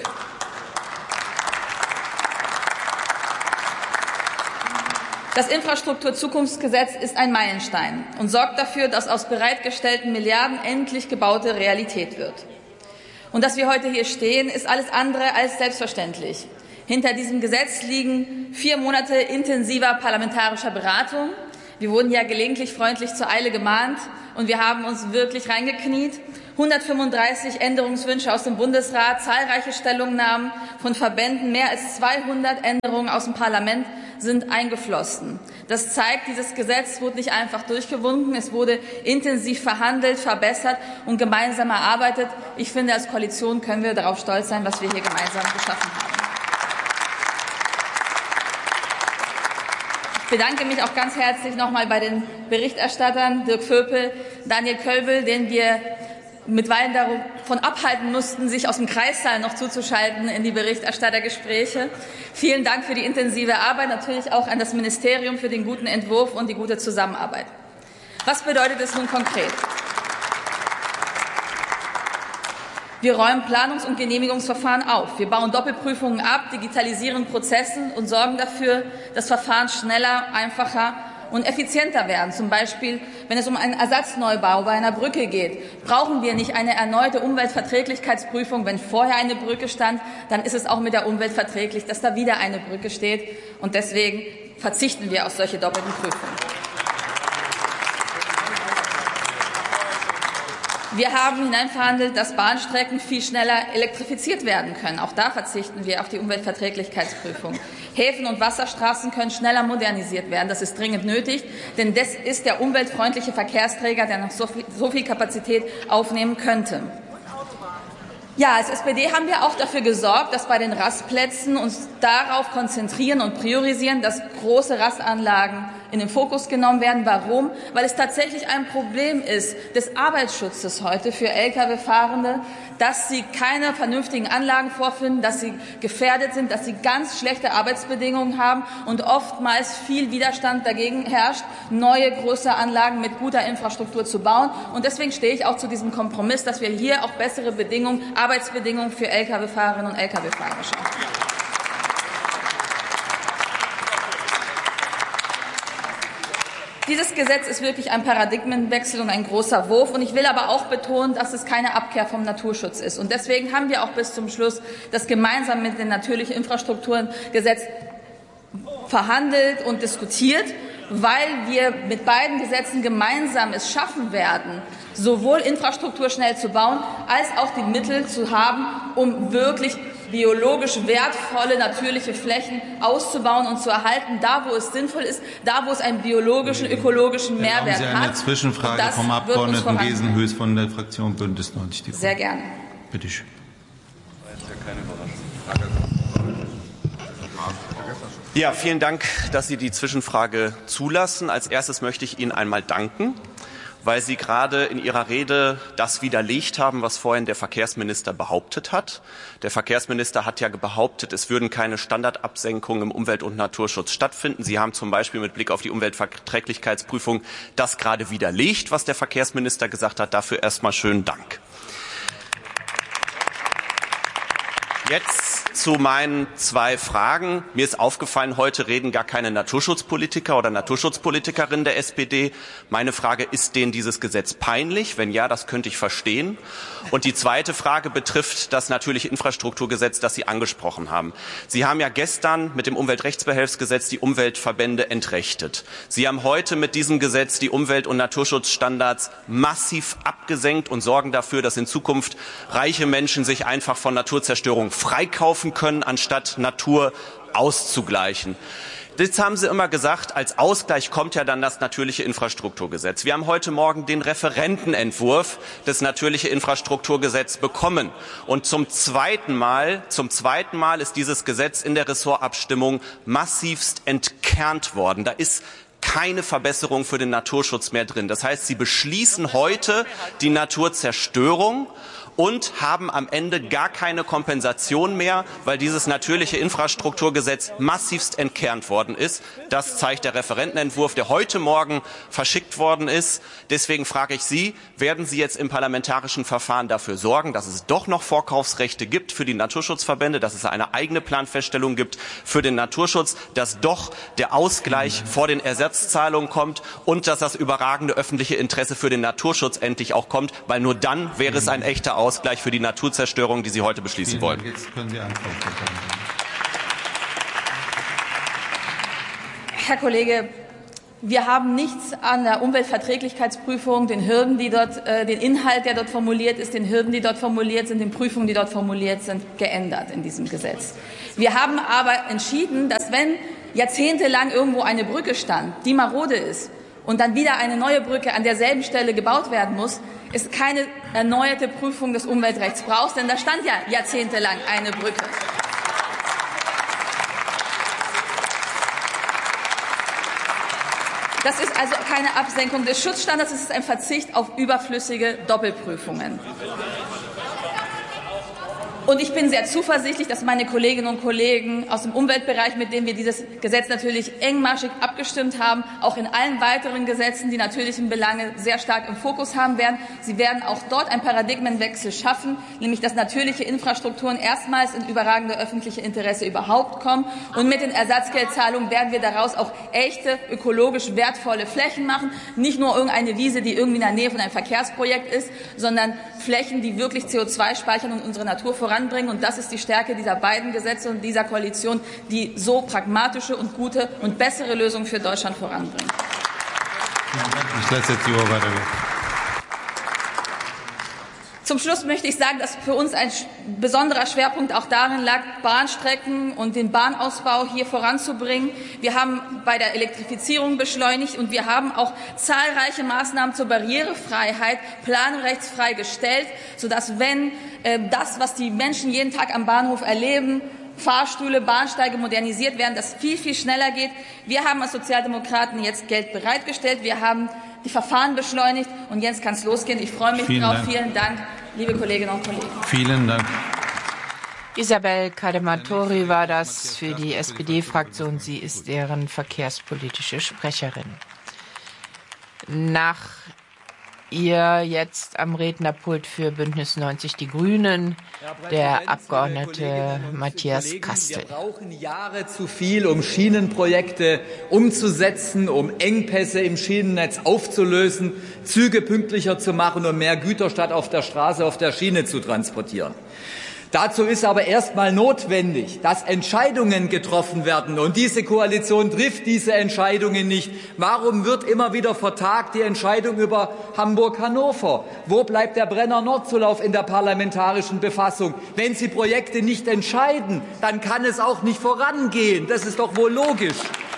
Das Infrastrukturzukunftsgesetz ist ein Meilenstein und sorgt dafür, dass aus bereitgestellten Milliarden endlich gebaute Realität wird. Und dass wir heute hier stehen, ist alles andere als selbstverständlich. Hinter diesem Gesetz liegen vier Monate intensiver parlamentarischer Beratung. Wir wurden ja gelegentlich freundlich zur Eile gemahnt und wir haben uns wirklich reingekniet. hundertfünfunddreißig Änderungswünsche aus dem Bundesrat, zahlreiche Stellungnahmen von Verbänden, mehr als zweihundert Änderungen aus dem Parlament sind eingeflossen. Das zeigt, dieses Gesetz wurde nicht einfach durchgewunken, es wurde intensiv verhandelt, verbessert und gemeinsam erarbeitet. Ich finde, als Koalition können wir darauf stolz sein, was wir hier gemeinsam geschaffen haben. Ich bedanke mich auch ganz herzlich nochmal bei den Berichterstattern Dirk Vöpel, Daniel Kölbel, den wir mitweilen davon abhalten mussten, sich aus dem Kreissaal noch zuzuschalten in die Berichterstattergespräche. Vielen Dank für die intensive Arbeit, natürlich auch an das Ministerium für den guten Entwurf und die gute Zusammenarbeit. Was bedeutet es nun konkret? Wir räumen Planungs- und Genehmigungsverfahren auf. Wir bauen Doppelprüfungen ab, digitalisieren Prozesse und sorgen dafür, dass Verfahren schneller, einfacher und effizienter werden. Zum Beispiel, wenn es um einen Ersatzneubau bei einer Brücke geht, brauchen wir nicht eine erneute Umweltverträglichkeitsprüfung. Wenn vorher eine Brücke stand, dann ist es auch mit der Umwelt verträglich, dass da wieder eine Brücke steht. Und deswegen verzichten wir auf solche doppelten Prüfungen. Wir haben hineinverhandelt, dass Bahnstrecken viel schneller elektrifiziert werden können. Auch da verzichten wir auf die Umweltverträglichkeitsprüfung. Häfen und Wasserstraßen können schneller modernisiert werden. Das ist dringend nötig, denn das ist der umweltfreundliche Verkehrsträger, der noch so viel, so viel Kapazität aufnehmen könnte. Ja, als S P D haben wir auch dafür gesorgt, dass bei den Rastplätzen uns darauf konzentrieren und priorisieren, dass große Rastanlagen in den Fokus genommen werden. Warum? Weil es tatsächlich ein Problem ist des Arbeitsschutzes heute für Lkw-Fahrende, dass sie keine vernünftigen Anlagen vorfinden, dass sie gefährdet sind, dass sie ganz schlechte Arbeitsbedingungen haben und oftmals viel Widerstand dagegen herrscht, neue große Anlagen mit guter Infrastruktur zu bauen. Und deswegen stehe ich auch zu diesem Kompromiss, dass wir hier auch bessere Bedingungen, Arbeitsbedingungen für Lkw-Fahrerinnen und Lkw-Fahrer schaffen. Dieses Gesetz ist wirklich ein Paradigmenwechsel und ein großer Wurf. Und ich will aber auch betonen, dass es keine Abkehr vom Naturschutz ist. Und deswegen haben wir auch bis zum Schluss das gemeinsam mit dem natürlichen Infrastrukturgesetz verhandelt und diskutiert, weil wir mit beiden Gesetzen gemeinsam es schaffen werden, sowohl Infrastruktur schnell zu bauen, als auch die Mittel zu haben, um wirklich biologisch wertvolle natürliche Flächen auszubauen und zu erhalten, da wo es sinnvoll ist, da wo es einen biologischen, ökologischen Mehrwert hat. Haben Sie eine Zwischenfrage vom Abgeordneten Gesenhös von der Fraktion Bündnis neunzig Die Grünen? Sehr gerne. Bitte schön. Ja, vielen Dank, dass Sie die Zwischenfrage zulassen. Als erstes möchte ich Ihnen einmal danken, weil Sie gerade in Ihrer Rede das widerlegt haben, was vorhin der Verkehrsminister behauptet hat. Der Verkehrsminister hat ja behauptet, es würden keine Standardabsenkungen im Umwelt- und Naturschutz stattfinden. Sie haben zum Beispiel mit Blick auf die Umweltverträglichkeitsprüfung das gerade widerlegt, was der Verkehrsminister gesagt hat. Dafür erstmal schönen Dank. Jetzt zu meinen zwei Fragen. Mir ist aufgefallen, heute reden gar keine Naturschutzpolitiker oder Naturschutzpolitikerinnen der S P D. Meine Frage, ist denen dieses Gesetz peinlich? Wenn ja, das könnte ich verstehen. Und die zweite Frage betrifft das natürliche Infrastrukturgesetz, das Sie angesprochen haben. Sie haben ja gestern mit dem Umweltrechtsbehelfsgesetz die Umweltverbände entrechtet. Sie haben heute mit diesem Gesetz die Umwelt- und Naturschutzstandards massiv abgesenkt und sorgen dafür, dass in Zukunft reiche Menschen sich einfach von Naturzerstörung freikaufen können, anstatt Natur auszugleichen. Jetzt haben Sie immer gesagt, als Ausgleich kommt ja dann das natürliche Infrastrukturgesetz. Wir haben heute Morgen den Referentenentwurf des natürlichen Infrastrukturgesetzes bekommen. Und zum zweiten Mal, zum zweiten Mal ist dieses Gesetz in der Ressortabstimmung massivst entkernt worden. Da ist keine Verbesserung für den Naturschutz mehr drin. Das heißt, Sie beschließen heute die Naturzerstörung und haben am Ende gar keine Kompensation mehr, weil dieses natürliche Infrastrukturgesetz massivst entkernt worden ist. Das zeigt der Referentenentwurf, der heute Morgen verschickt worden ist. Deswegen frage ich Sie, werden Sie jetzt im parlamentarischen Verfahren dafür sorgen, dass es doch noch Vorkaufsrechte gibt für die Naturschutzverbände, dass es eine eigene Planfeststellung gibt für den Naturschutz, dass doch der Ausgleich vor den Ersatzzahlungen kommt und dass das überragende öffentliche Interesse für den Naturschutz endlich auch kommt, weil nur dann wäre es ein echter Ausgleich für die Naturzerstörung, die Sie heute beschließen wollen. Jetzt können Sie antworten. Herr Kollege, wir haben nichts an der Umweltverträglichkeitsprüfung, den Hürden, die dort, äh, den Inhalt, der dort formuliert ist, den Hürden, die dort formuliert sind, den Prüfungen, die dort formuliert sind, geändert in diesem Gesetz. Wir haben aber entschieden, dass wenn jahrzehntelang irgendwo eine Brücke stand, die marode ist, und dann wieder eine neue Brücke an derselben Stelle gebaut werden muss, es keine erneuerte Prüfung des Umweltrechts braucht, denn da stand ja jahrzehntelang eine Brücke. Das ist also keine Absenkung des Schutzstandards, es ist ein Verzicht auf überflüssige Doppelprüfungen. Und ich bin sehr zuversichtlich, dass meine Kolleginnen und Kollegen aus dem Umweltbereich, mit denen wir dieses Gesetz natürlich engmaschig abgestimmt haben, auch in allen weiteren Gesetzen die natürlichen Belange sehr stark im Fokus haben werden. Sie werden auch dort einen Paradigmenwechsel schaffen, nämlich dass natürliche Infrastrukturen erstmals in überragende öffentliche Interesse überhaupt kommen. Und mit den Ersatzgeldzahlungen werden wir daraus auch echte, ökologisch wertvolle Flächen machen. Nicht nur irgendeine Wiese, die irgendwie in der Nähe von einem Verkehrsprojekt ist, sondern Flächen, die wirklich C O zwei speichern und unsere Natur voranbringen. Und das ist die Stärke dieser beiden Gesetze und dieser Koalition, die so pragmatische und gute und bessere Lösungen für Deutschland voranbringen. Ich lasse jetzt die Uhr weitergehen. Zum Schluss möchte ich sagen, dass für uns ein besonderer Schwerpunkt auch darin lag, Bahnstrecken und den Bahnausbau hier voranzubringen. Wir haben bei der Elektrifizierung beschleunigt und wir haben auch zahlreiche Maßnahmen zur Barrierefreiheit planrechtsfrei gestellt, sodass, wenn äh, das, was die Menschen jeden Tag am Bahnhof erleben, Fahrstühle, Bahnsteige modernisiert werden, das viel, viel schneller geht. Wir haben als Sozialdemokraten jetzt Geld bereitgestellt. Wir haben die Verfahren beschleunigt und jetzt kann es losgehen. Ich freue mich drauf. Vielen Dank, liebe Kolleginnen und Kollegen. Vielen Dank. Isabel Cadematori war das für die S P D-Fraktion. Sie ist deren verkehrspolitische Sprecherin. Nach ihr jetzt am Rednerpult für Bündnis neunzig Die Grünen der Abgeordnete Matthias Kastel. Wir brauchen Jahre zu viel, um Schienenprojekte umzusetzen, um Engpässe im Schienennetz aufzulösen, Züge pünktlicher zu machen und mehr Güter statt auf der Straße auf der Schiene zu transportieren. Dazu ist aber erst mal notwendig, dass Entscheidungen getroffen werden. Und diese Koalition trifft diese Entscheidungen nicht. Warum wird immer wieder vertagt die Entscheidung über Hamburg-Hannover? Wo bleibt der Brenner-Nord-Zulauf in der parlamentarischen Befassung? Wenn Sie Projekte nicht entscheiden, dann kann es auch nicht vorangehen. Das ist doch wohl logisch.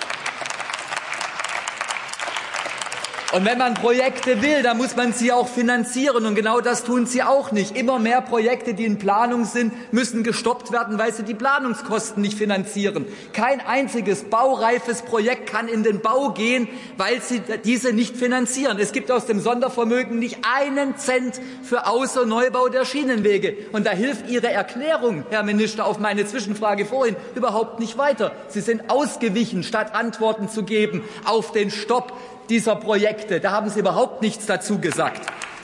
Und wenn man Projekte will, dann muss man sie auch finanzieren. Und genau das tun sie auch nicht. Immer mehr Projekte, die in Planung sind, müssen gestoppt werden, weil sie die Planungskosten nicht finanzieren. Kein einziges baureifes Projekt kann in den Bau gehen, weil sie diese nicht finanzieren. Es gibt aus dem Sondervermögen nicht einen Cent für Aus- und Neubau der Schienenwege. Und da hilft Ihre Erklärung, Herr Minister, auf meine Zwischenfrage vorhin überhaupt nicht weiter. Sie sind ausgewichen, statt Antworten zu geben auf den Stopp dieser Projekte. Da haben Sie überhaupt nichts dazu gesagt.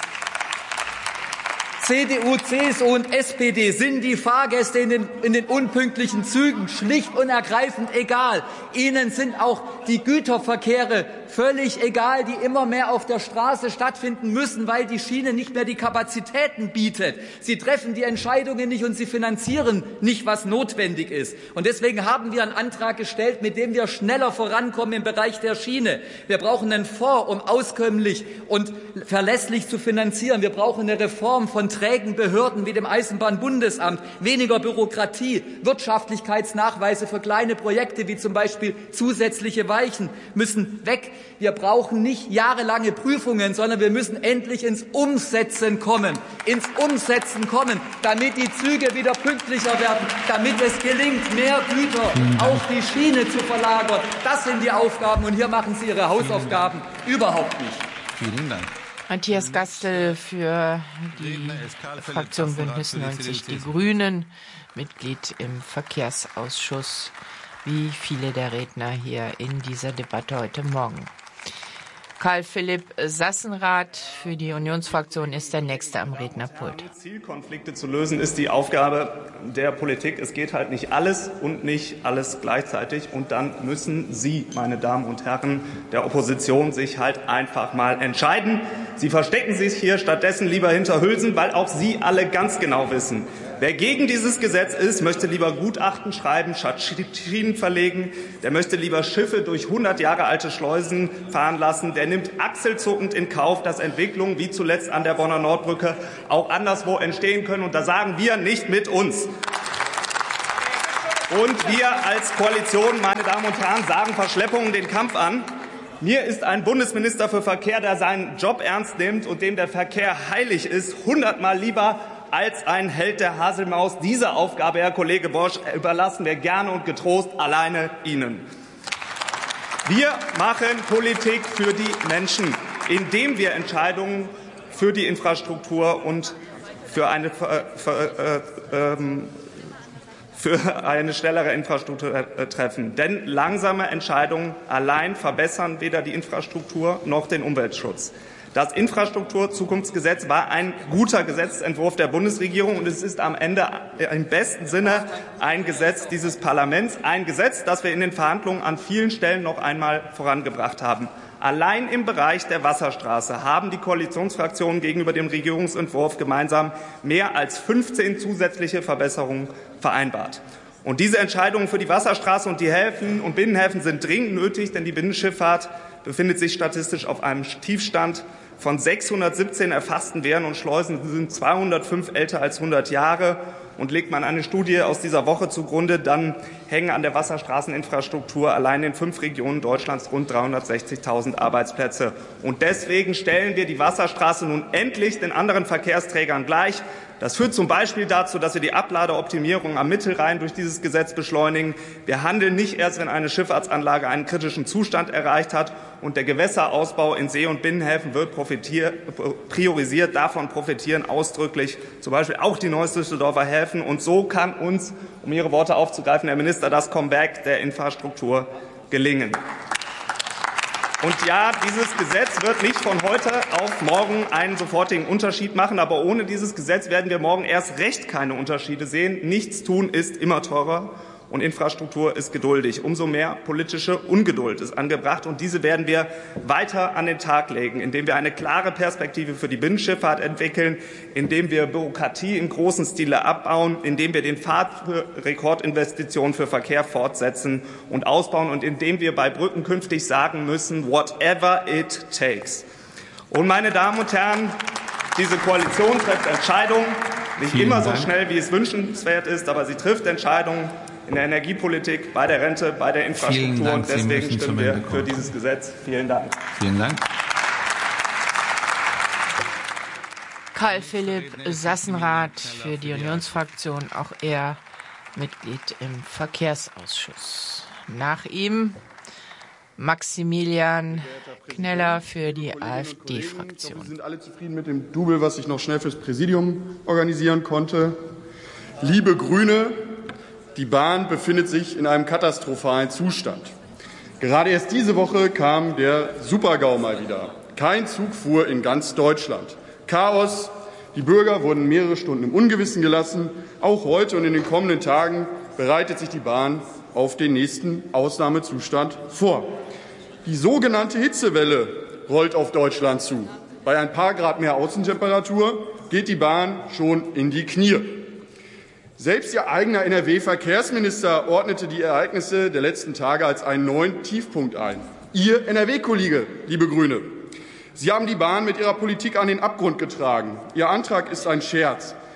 C D U, C S U und S P D sind die Fahrgäste in den, in den unpünktlichen Zügen schlicht und ergreifend egal. Ihnen sind auch die Güterverkehre völlig egal, die immer mehr auf der Straße stattfinden müssen, weil die Schiene nicht mehr die Kapazitäten bietet. Sie treffen die Entscheidungen nicht und sie finanzieren nicht, was notwendig ist. Und deswegen haben wir einen Antrag gestellt, mit dem wir schneller vorankommen im Bereich der Schiene. Wir brauchen einen Fonds, um auskömmlich und verlässlich zu finanzieren. Wir brauchen eine Reform von trägen Behörden wie dem Eisenbahnbundesamt, weniger Bürokratie, Wirtschaftlichkeitsnachweise für kleine Projekte wie zum Beispiel zusätzliche Weichen müssen weg. Wir brauchen nicht jahrelange Prüfungen, sondern wir müssen endlich ins Umsetzen kommen, ins Umsetzen kommen, damit die Züge wieder pünktlicher werden, damit es gelingt, mehr Güter auf die Schiene zu verlagern. Das sind die Aufgaben, und hier machen Sie Ihre Hausaufgaben überhaupt nicht. Vielen Dank. Matthias Gastel für die Fraktion Bündnis neunzig Die Grünen, Mitglied im Verkehrsausschuss, wie viele der Redner hier in dieser Debatte heute Morgen. Karl Philipp Sassenrath für die Unionsfraktion ist der Nächste am Rednerpult. Zielkonflikte zu lösen ist die Aufgabe der Politik. Es geht halt nicht alles und nicht alles gleichzeitig. Und dann müssen Sie, meine Damen und Herren der Opposition, sich halt einfach mal entscheiden. Sie verstecken sich hier stattdessen lieber hinter Hülsen, weil auch Sie alle ganz genau wissen, wer gegen dieses Gesetz ist, möchte lieber Gutachten schreiben, statt Schienen verlegen. Der möchte lieber Schiffe durch hundert Jahre alte Schleusen fahren lassen. Der nimmt achselzuckend in Kauf, dass Entwicklungen wie zuletzt an der Bonner Nordbrücke auch anderswo entstehen können. Und da sagen wir nicht mit uns. Und wir als Koalition, meine Damen und Herren, sagen Verschleppungen den Kampf an. Mir ist ein Bundesminister für Verkehr, der seinen Job ernst nimmt und dem der Verkehr heilig ist, hundertmal lieber als ein Held der Haselmaus. Diese Aufgabe, Herr Kollege Bosch, überlassen wir gerne und getrost alleine Ihnen. Wir machen Politik für die Menschen, indem wir Entscheidungen für die Infrastruktur und für eine, für, für, äh, ähm, für eine schnellere Infrastruktur äh, treffen. Denn langsame Entscheidungen allein verbessern weder die Infrastruktur noch den Umweltschutz. Das Infrastrukturzukunftsgesetz war ein guter Gesetzentwurf der Bundesregierung, und es ist am Ende im besten Sinne ein Gesetz dieses Parlaments, ein Gesetz, das wir in den Verhandlungen an vielen Stellen noch einmal vorangebracht haben. Allein im Bereich der Wasserstraße haben die Koalitionsfraktionen gegenüber dem Regierungsentwurf gemeinsam mehr als fünfzehn zusätzliche Verbesserungen vereinbart. Und diese Entscheidungen für die Wasserstraße und die Häfen und Binnenhäfen sind dringend nötig, denn die Binnenschifffahrt befindet sich statistisch auf einem Tiefstand. Von sechshundertsiebzehn erfassten Wehren und Schleusen sind zweihundertfünf älter als hundert Jahre. Und legt man eine Studie aus dieser Woche zugrunde, dann hängen an der Wasserstraßeninfrastruktur allein in fünf Regionen Deutschlands rund dreihundertsechzigtausend Arbeitsplätze. Und deswegen stellen wir die Wasserstraße nun endlich den anderen Verkehrsträgern gleich. Das führt zum Beispiel dazu, dass wir die Abladeoptimierung am Mittelrhein durch dieses Gesetz beschleunigen. Wir handeln nicht erst, wenn eine Schifffahrtsanlage einen kritischen Zustand erreicht hat, und der Gewässerausbau in See- und Binnenhäfen wird priorisiert. Davon profitieren ausdrücklich zum Beispiel auch die Neuss-Düsseldorfer Häfen. Und so kann uns, um Ihre Worte aufzugreifen, Herr Minister, das Comeback der Infrastruktur gelingen. Und ja, dieses Gesetz wird nicht von heute auf morgen einen sofortigen Unterschied machen. Aber ohne dieses Gesetz werden wir morgen erst recht keine Unterschiede sehen. Nichts tun ist immer teurer. Und Infrastruktur ist geduldig. Umso mehr politische Ungeduld ist angebracht. Und diese werden wir weiter an den Tag legen, indem wir eine klare Perspektive für die Binnenschifffahrt entwickeln, indem wir Bürokratie im großen Stile abbauen, indem wir den Pfad für Rekordinvestitionen für Verkehr fortsetzen und ausbauen und indem wir bei Brücken künftig sagen müssen, whatever it takes. Und meine Damen und Herren, diese Koalition trifft Entscheidungen, nicht Vielen immer so Dank. schnell, wie es wünschenswert ist, aber sie trifft Entscheidungen in der Energiepolitik, bei der Rente, bei der Infrastruktur. Dank. Und deswegen Sie stimmen wir für dieses Gesetz. Vielen Dank. Vielen Dank. Karl Philipp Sassenrath für die Unionsfraktion, auch er Mitglied im Verkehrsausschuss. Nach ihm Maximilian Kneller für die AfD-Fraktion. Wir sind alle zufrieden mit dem Double, was ich noch schnell fürs Präsidium organisieren konnte. Liebe Grüne, die Bahn befindet sich in einem katastrophalen Zustand. Gerade erst diese Woche kam der Super-GAU mal wieder. Kein Zug fuhr in ganz Deutschland. Chaos, die Bürger wurden mehrere Stunden im Ungewissen gelassen. Auch heute und in den kommenden Tagen bereitet sich die Bahn auf den nächsten Ausnahmezustand vor. Die sogenannte Hitzewelle rollt auf Deutschland zu. Bei ein paar Grad mehr Außentemperatur geht die Bahn schon in die Knie. Selbst Ihr eigener N R W-Verkehrsminister ordnete die Ereignisse der letzten Tage als einen neuen Tiefpunkt ein. Ihr N R W-Kollege, liebe Grüne. Sie haben die Bahn mit Ihrer Politik an den Abgrund getragen. Ihr Antrag ist ein Scherz.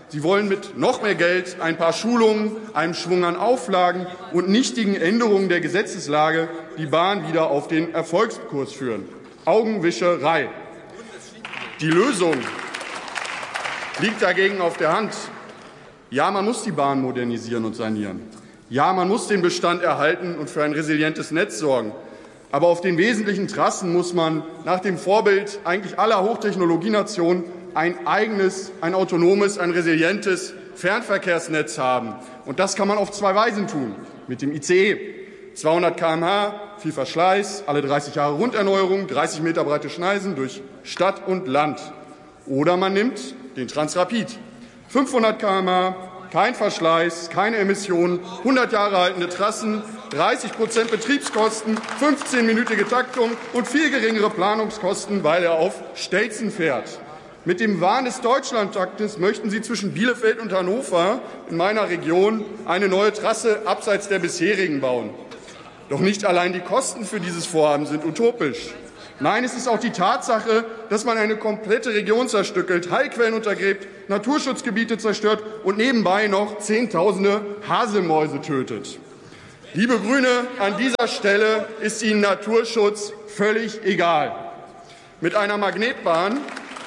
Sie wollen mit noch mehr Geld, ein paar Schulungen, einem Schwung an Auflagen und nichtigen Änderungen der Gesetzeslage die Bahn wieder auf den Erfolgskurs führen. Augenwischerei. Die Lösung liegt dagegen auf der Hand. Ja, man muss die Bahn modernisieren und sanieren. Ja, man muss den Bestand erhalten und für ein resilientes Netz sorgen. Aber auf den wesentlichen Trassen muss man nach dem Vorbild eigentlich aller Hochtechnologienationen ein eigenes, ein autonomes, ein resilientes Fernverkehrsnetz haben. Und das kann man auf zwei Weisen tun. Mit dem I C E. zweihundert Kilometer pro Stunde, viel Verschleiß, alle dreißig Jahre Runderneuerung, dreißig Meter breite Schneisen durch Stadt und Land. Oder man nimmt den Transrapid. fünfhundert Kilometer pro Stunde, kein Verschleiß, keine Emissionen, hundert Jahre haltende Trassen, dreißig Prozent Betriebskosten, fünfzehnminütige Taktung und viel geringere Planungskosten, weil er auf Stelzen fährt. Mit dem Wahn des Deutschlandtaktes möchten Sie zwischen Bielefeld und Hannover in meiner Region eine neue Trasse abseits der bisherigen bauen. Doch nicht allein die Kosten für dieses Vorhaben sind utopisch. Nein, es ist auch die Tatsache, dass man eine komplette Region zerstückelt, Heilquellen untergräbt, Naturschutzgebiete zerstört und nebenbei noch Zehntausende Haselmäuse tötet. Liebe Grüne, an dieser Stelle ist Ihnen Naturschutz völlig egal. Mit einer Magnetbahn,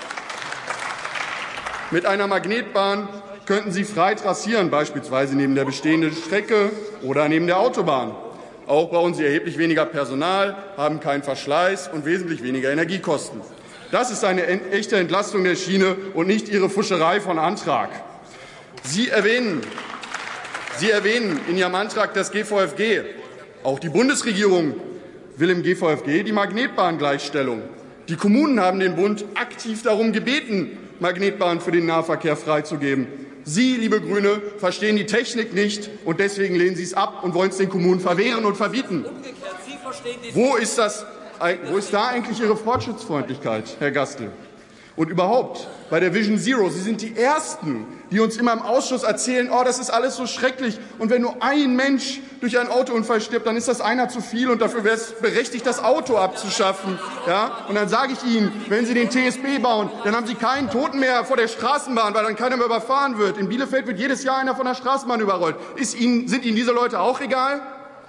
mit einer Magnetbahn könnten Sie frei trassieren, beispielsweise neben der bestehenden Strecke oder neben der Autobahn. Auch brauchen Sie erheblich weniger Personal, haben keinen Verschleiß und wesentlich weniger Energiekosten. Das ist eine echte Entlastung der Schiene und nicht Ihre Fuscherei von Antrag. Sie erwähnen, Sie erwähnen in Ihrem Antrag das G V F G. Auch die Bundesregierung will im G V F G die Magnetbahngleichstellung. Die Kommunen haben den Bund aktiv darum gebeten, Magnetbahnen für den Nahverkehr freizugeben. Sie, liebe Grüne, verstehen die Technik nicht, und deswegen lehnen Sie es ab und wollen es den Kommunen verwehren und verbieten. Wo ist, das, wo ist da eigentlich Ihre Fortschrittsfreundlichkeit, Herr Gastel? Und überhaupt, bei der Vision Zero, Sie sind die Ersten, die uns immer im Ausschuss erzählen, oh, das ist alles so schrecklich. Und wenn nur ein Mensch durch einen Autounfall stirbt, dann ist das einer zu viel und dafür wäre es berechtigt, das Auto abzuschaffen. Ja? Und dann sage ich Ihnen, wenn Sie den T S B bauen, dann haben Sie keinen Toten mehr vor der Straßenbahn, weil dann keiner mehr überfahren wird. In Bielefeld wird jedes Jahr einer von der Straßenbahn überrollt. Ist Ihnen, sind Ihnen diese Leute auch egal?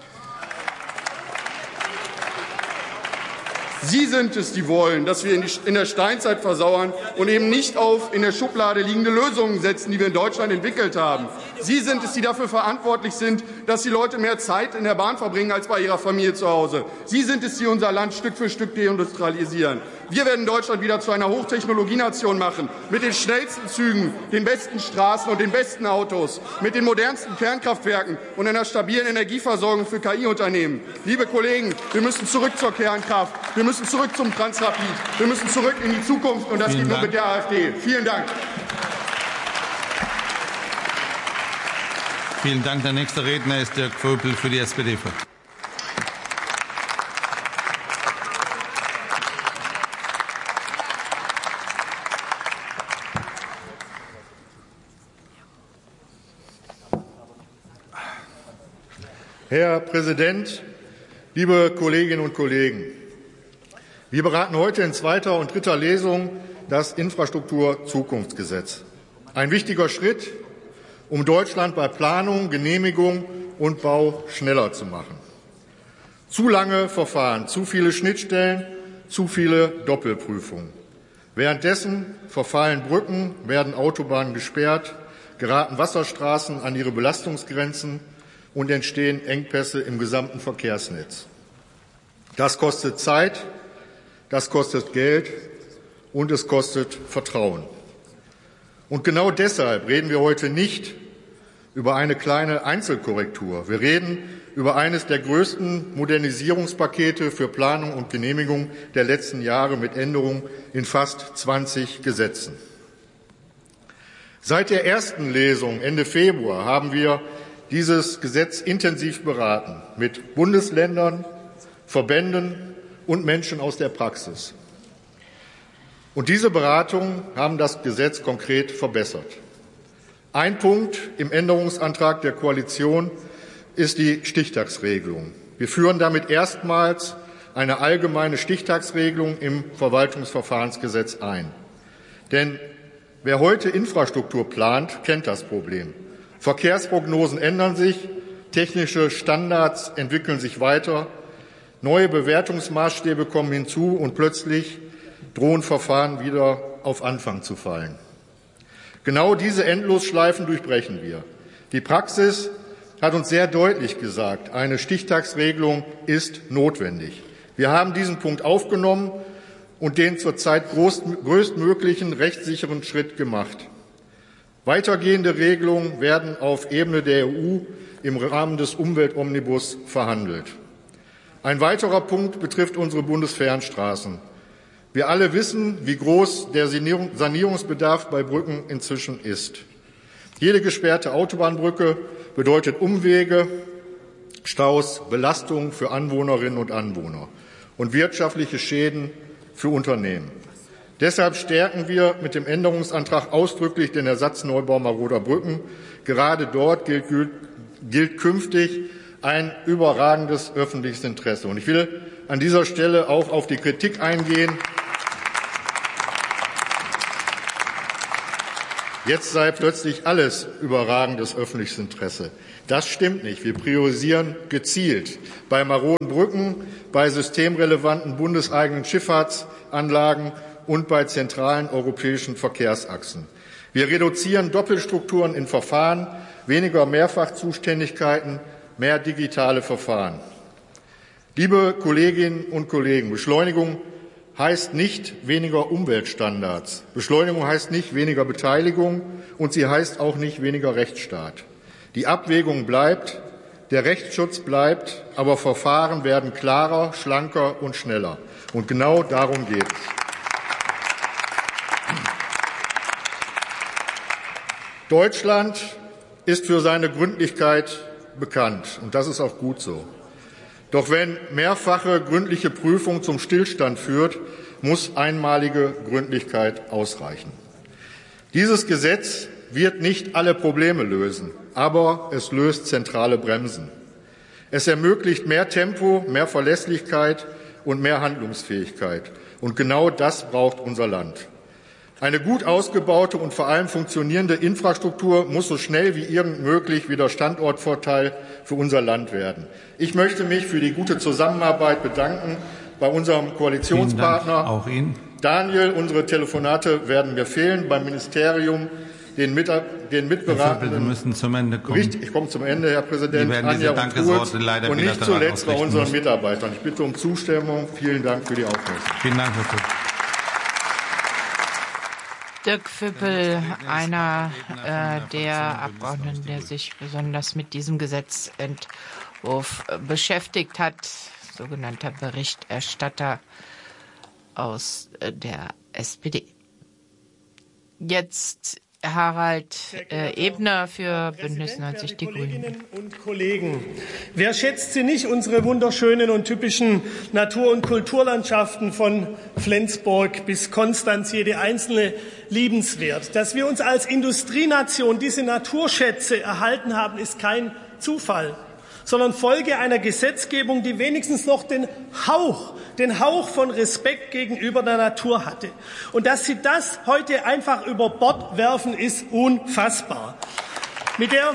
Sie sind es, die wollen, dass wir in der Steinzeit versauern und eben nicht auf in der Schublade liegende Lösungen setzen, die wir in Deutschland entwickelt haben. Sie sind es, die dafür verantwortlich sind, dass die Leute mehr Zeit in der Bahn verbringen als bei ihrer Familie zu Hause. Sie sind es, die unser Land Stück für Stück deindustrialisieren. Wir werden Deutschland wieder zu einer Hochtechnologienation machen, mit den schnellsten Zügen, den besten Straßen und den besten Autos, mit den modernsten Kernkraftwerken und einer stabilen Energieversorgung für K I-Unternehmen. Liebe Kollegen, wir müssen zurück zur Kernkraft. Wir müssen zurück zum Transrapid. Wir müssen zurück in die Zukunft, und das geht nur mit der AfD. Vielen Dank. Vielen Dank. Der nächste Redner ist Dirk Vöpel für die S P D-Fraktion. Herr Präsident, liebe Kolleginnen und Kollegen! Wir beraten heute in zweiter und dritter Lesung das Infrastrukturzukunftsgesetz. Ein wichtiger Schritt, um Deutschland bei Planung, Genehmigung und Bau schneller zu machen. Zu lange Verfahren, zu viele Schnittstellen, zu viele Doppelprüfungen. Währenddessen verfallen Brücken, werden Autobahnen gesperrt, geraten Wasserstraßen an ihre Belastungsgrenzen und entstehen Engpässe im gesamten Verkehrsnetz. Das kostet Zeit, das kostet Geld und es kostet Vertrauen. Und genau deshalb reden wir heute nicht über eine kleine Einzelkorrektur. Wir reden über eines der größten Modernisierungspakete für Planung und Genehmigung der letzten Jahre mit Änderungen in fast zwanzig Gesetzen. Seit der ersten Lesung Ende Februar haben wir dieses Gesetz intensiv beraten mit Bundesländern, Verbänden und Menschen aus der Praxis. Und diese Beratungen haben das Gesetz konkret verbessert. Ein Punkt im Änderungsantrag der Koalition ist die Stichtagsregelung. Wir führen damit erstmals eine allgemeine Stichtagsregelung im Verwaltungsverfahrensgesetz ein. Denn Wer heute Infrastruktur plant, kennt das Problem. Verkehrsprognosen ändern sich, technische Standards entwickeln sich weiter, neue Bewertungsmaßstäbe kommen hinzu und plötzlich drohen Verfahren wieder auf Anfang zu fallen. Genau diese Endlosschleifen durchbrechen wir. Die Praxis hat uns sehr deutlich gesagt, eine Stichtagsregelung ist notwendig. Wir haben diesen Punkt aufgenommen und den zurzeit größtmöglichen rechtssicheren Schritt gemacht. Weitergehende Regelungen werden auf Ebene der E U im Rahmen des Umweltomnibus verhandelt. Ein weiterer Punkt betrifft unsere Bundesfernstraßen. Wir alle wissen, wie groß der Sanierungsbedarf bei Brücken inzwischen ist. Jede gesperrte Autobahnbrücke bedeutet Umwege, Staus, Belastungen für Anwohnerinnen und Anwohner und wirtschaftliche Schäden für Unternehmen. Deshalb stärken wir mit dem Änderungsantrag ausdrücklich den Ersatzneubau maroder Brücken. Gerade dort gilt, gilt künftig ein überragendes öffentliches Interesse. Und ich will an dieser Stelle auch auf die Kritik eingehen. Jetzt sei plötzlich alles überragendes öffentliches Interesse. Das stimmt nicht. Wir priorisieren gezielt bei maroden Brücken, bei systemrelevanten bundeseigenen Schifffahrtsanlagen und bei zentralen europäischen Verkehrsachsen. Wir reduzieren Doppelstrukturen in Verfahren, weniger Mehrfachzuständigkeiten, mehr digitale Verfahren. Liebe Kolleginnen und Kollegen, Beschleunigung heißt nicht weniger Umweltstandards. Beschleunigung heißt nicht weniger Beteiligung und sie heißt auch nicht weniger Rechtsstaat. Die Abwägung bleibt, der Rechtsschutz bleibt, aber Verfahren werden klarer, schlanker und schneller. Und genau darum geht es. Deutschland ist für seine Gründlichkeit bekannt, und das ist auch gut so. Doch wenn mehrfache gründliche Prüfung zum Stillstand führt, muss einmalige Gründlichkeit ausreichen. Dieses Gesetz wird nicht alle Probleme lösen, aber es löst zentrale Bremsen. Es ermöglicht mehr Tempo, mehr Verlässlichkeit und mehr Handlungsfähigkeit. Und genau das braucht unser Land. Eine gut ausgebaute und vor allem funktionierende Infrastruktur muss so schnell wie irgend möglich wieder Standortvorteil für unser Land werden. Ich möchte mich für die gute Zusammenarbeit bedanken bei unserem Koalitionspartner. Auch Ihnen. Daniel, unsere Telefonate werden mir fehlen, beim Ministerium, den, Mit den Mitberatenden. Sie müssen zum Ende kommen. Richtig, ich komme zum Ende, Herr Präsident. Anja und Kurz, und nicht zuletzt bei unseren Mitarbeitern. Ich bitte um Zustimmung. Vielen Dank für die Aufmerksamkeit. Vielen Dank, Herr Kurz. Dirk Füppel, einer äh, der Abgeordneten, der sich besonders mit diesem Gesetzentwurf äh, beschäftigt hat, sogenannter Berichterstatter aus äh, der S P D. Jetzt Harald äh, Ebner für Bündnis neunzig Die Grünen. Kolleginnen und Kollegen, wer schätzt sie nicht, unsere wunderschönen und typischen Natur- und Kulturlandschaften von Flensburg bis Konstanz, jede einzelne liebenswert. Dass wir uns als Industrienation diese Naturschätze erhalten haben, ist kein Zufall, sondern Folge einer Gesetzgebung, die wenigstens noch den Hauch, den Hauch von Respekt gegenüber der Natur hatte. Und dass Sie das heute einfach über Bord werfen, ist unfassbar. Mit der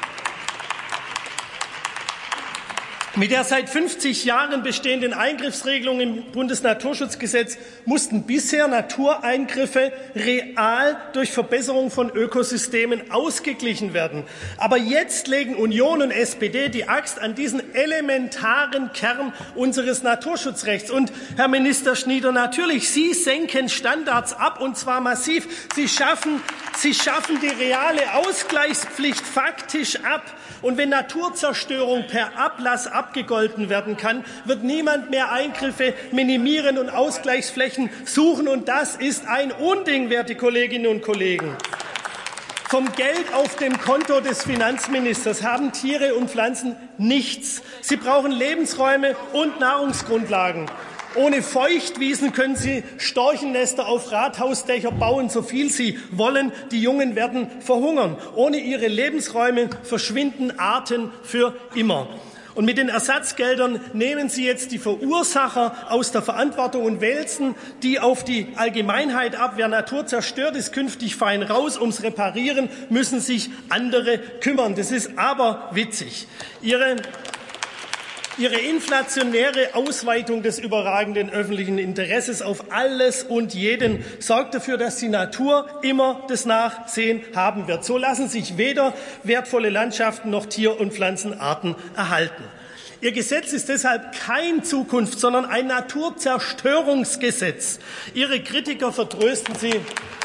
Mit der seit fünfzig Jahren bestehenden Eingriffsregelung im Bundesnaturschutzgesetz mussten bisher Natureingriffe real durch Verbesserung von Ökosystemen ausgeglichen werden. Aber jetzt legen Union und S P D die Axt an diesen elementaren Kern unseres Naturschutzrechts. Und, Herr Minister Schnieder, natürlich, Sie senken Standards ab, und zwar massiv. Sie schaffen, Sie schaffen die reale Ausgleichspflicht faktisch ab. Und wenn Naturzerstörung per Ablass abgegolten werden kann, wird niemand mehr Eingriffe minimieren und Ausgleichsflächen suchen. Und das ist ein Unding, werte Kolleginnen und Kollegen. Vom Geld auf dem Konto des Finanzministers haben Tiere und Pflanzen nichts. Sie brauchen Lebensräume und Nahrungsgrundlagen. Ohne Feuchtwiesen können Sie Storchennester auf Rathausdächer bauen, so viel Sie wollen. Die Jungen werden verhungern. Ohne ihre Lebensräume verschwinden Arten für immer. Und mit den Ersatzgeldern nehmen Sie jetzt die Verursacher aus der Verantwortung und wälzen die auf die Allgemeinheit ab. Wer Natur zerstört, ist künftig fein raus. Ums Reparieren müssen sich andere kümmern. Das ist aber witzig. Ihre Ihre inflationäre Ausweitung des überragenden öffentlichen Interesses auf alles und jeden sorgt dafür, dass die Natur immer das Nachsehen haben wird. So lassen sich weder wertvolle Landschaften noch Tier- und Pflanzenarten erhalten. Ihr Gesetz ist deshalb kein Zukunfts-, sondern ein Naturzerstörungsgesetz. Ihre Kritiker vertrösten Sie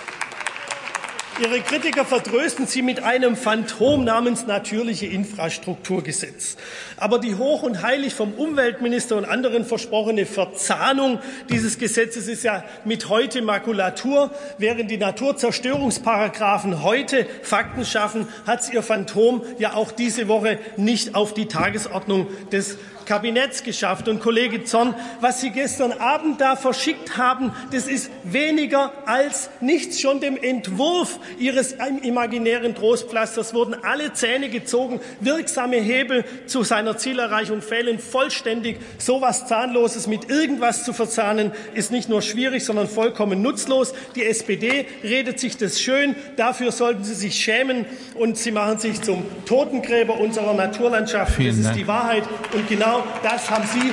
Ihre Kritiker vertrösten Sie mit einem Phantom namens natürliche Infrastrukturgesetz. Aber die hoch und heilig vom Umweltminister und anderen versprochene Verzahnung dieses Gesetzes ist ja mit heute Makulatur. Während die Naturzerstörungsparagraphen heute Fakten schaffen, hat Ihr Phantom ja auch diese Woche nicht auf die Tagesordnung des Kabinetts geschafft. Und Kollege Zorn, was Sie gestern Abend da verschickt haben, das ist weniger als nichts. Schon dem Entwurf Ihres imaginären Trostpflasters wurden alle Zähne gezogen. Wirksame Hebel zu seiner Zielerreichung fehlen vollständig. So etwas Zahnloses mit irgendwas zu verzahnen, ist nicht nur schwierig, sondern vollkommen nutzlos. Die S P D redet sich das schön. Dafür sollten Sie sich schämen. Und Sie machen sich zum Totengräber unserer Naturlandschaft. Das ist die Wahrheit. Und genau das haben Sie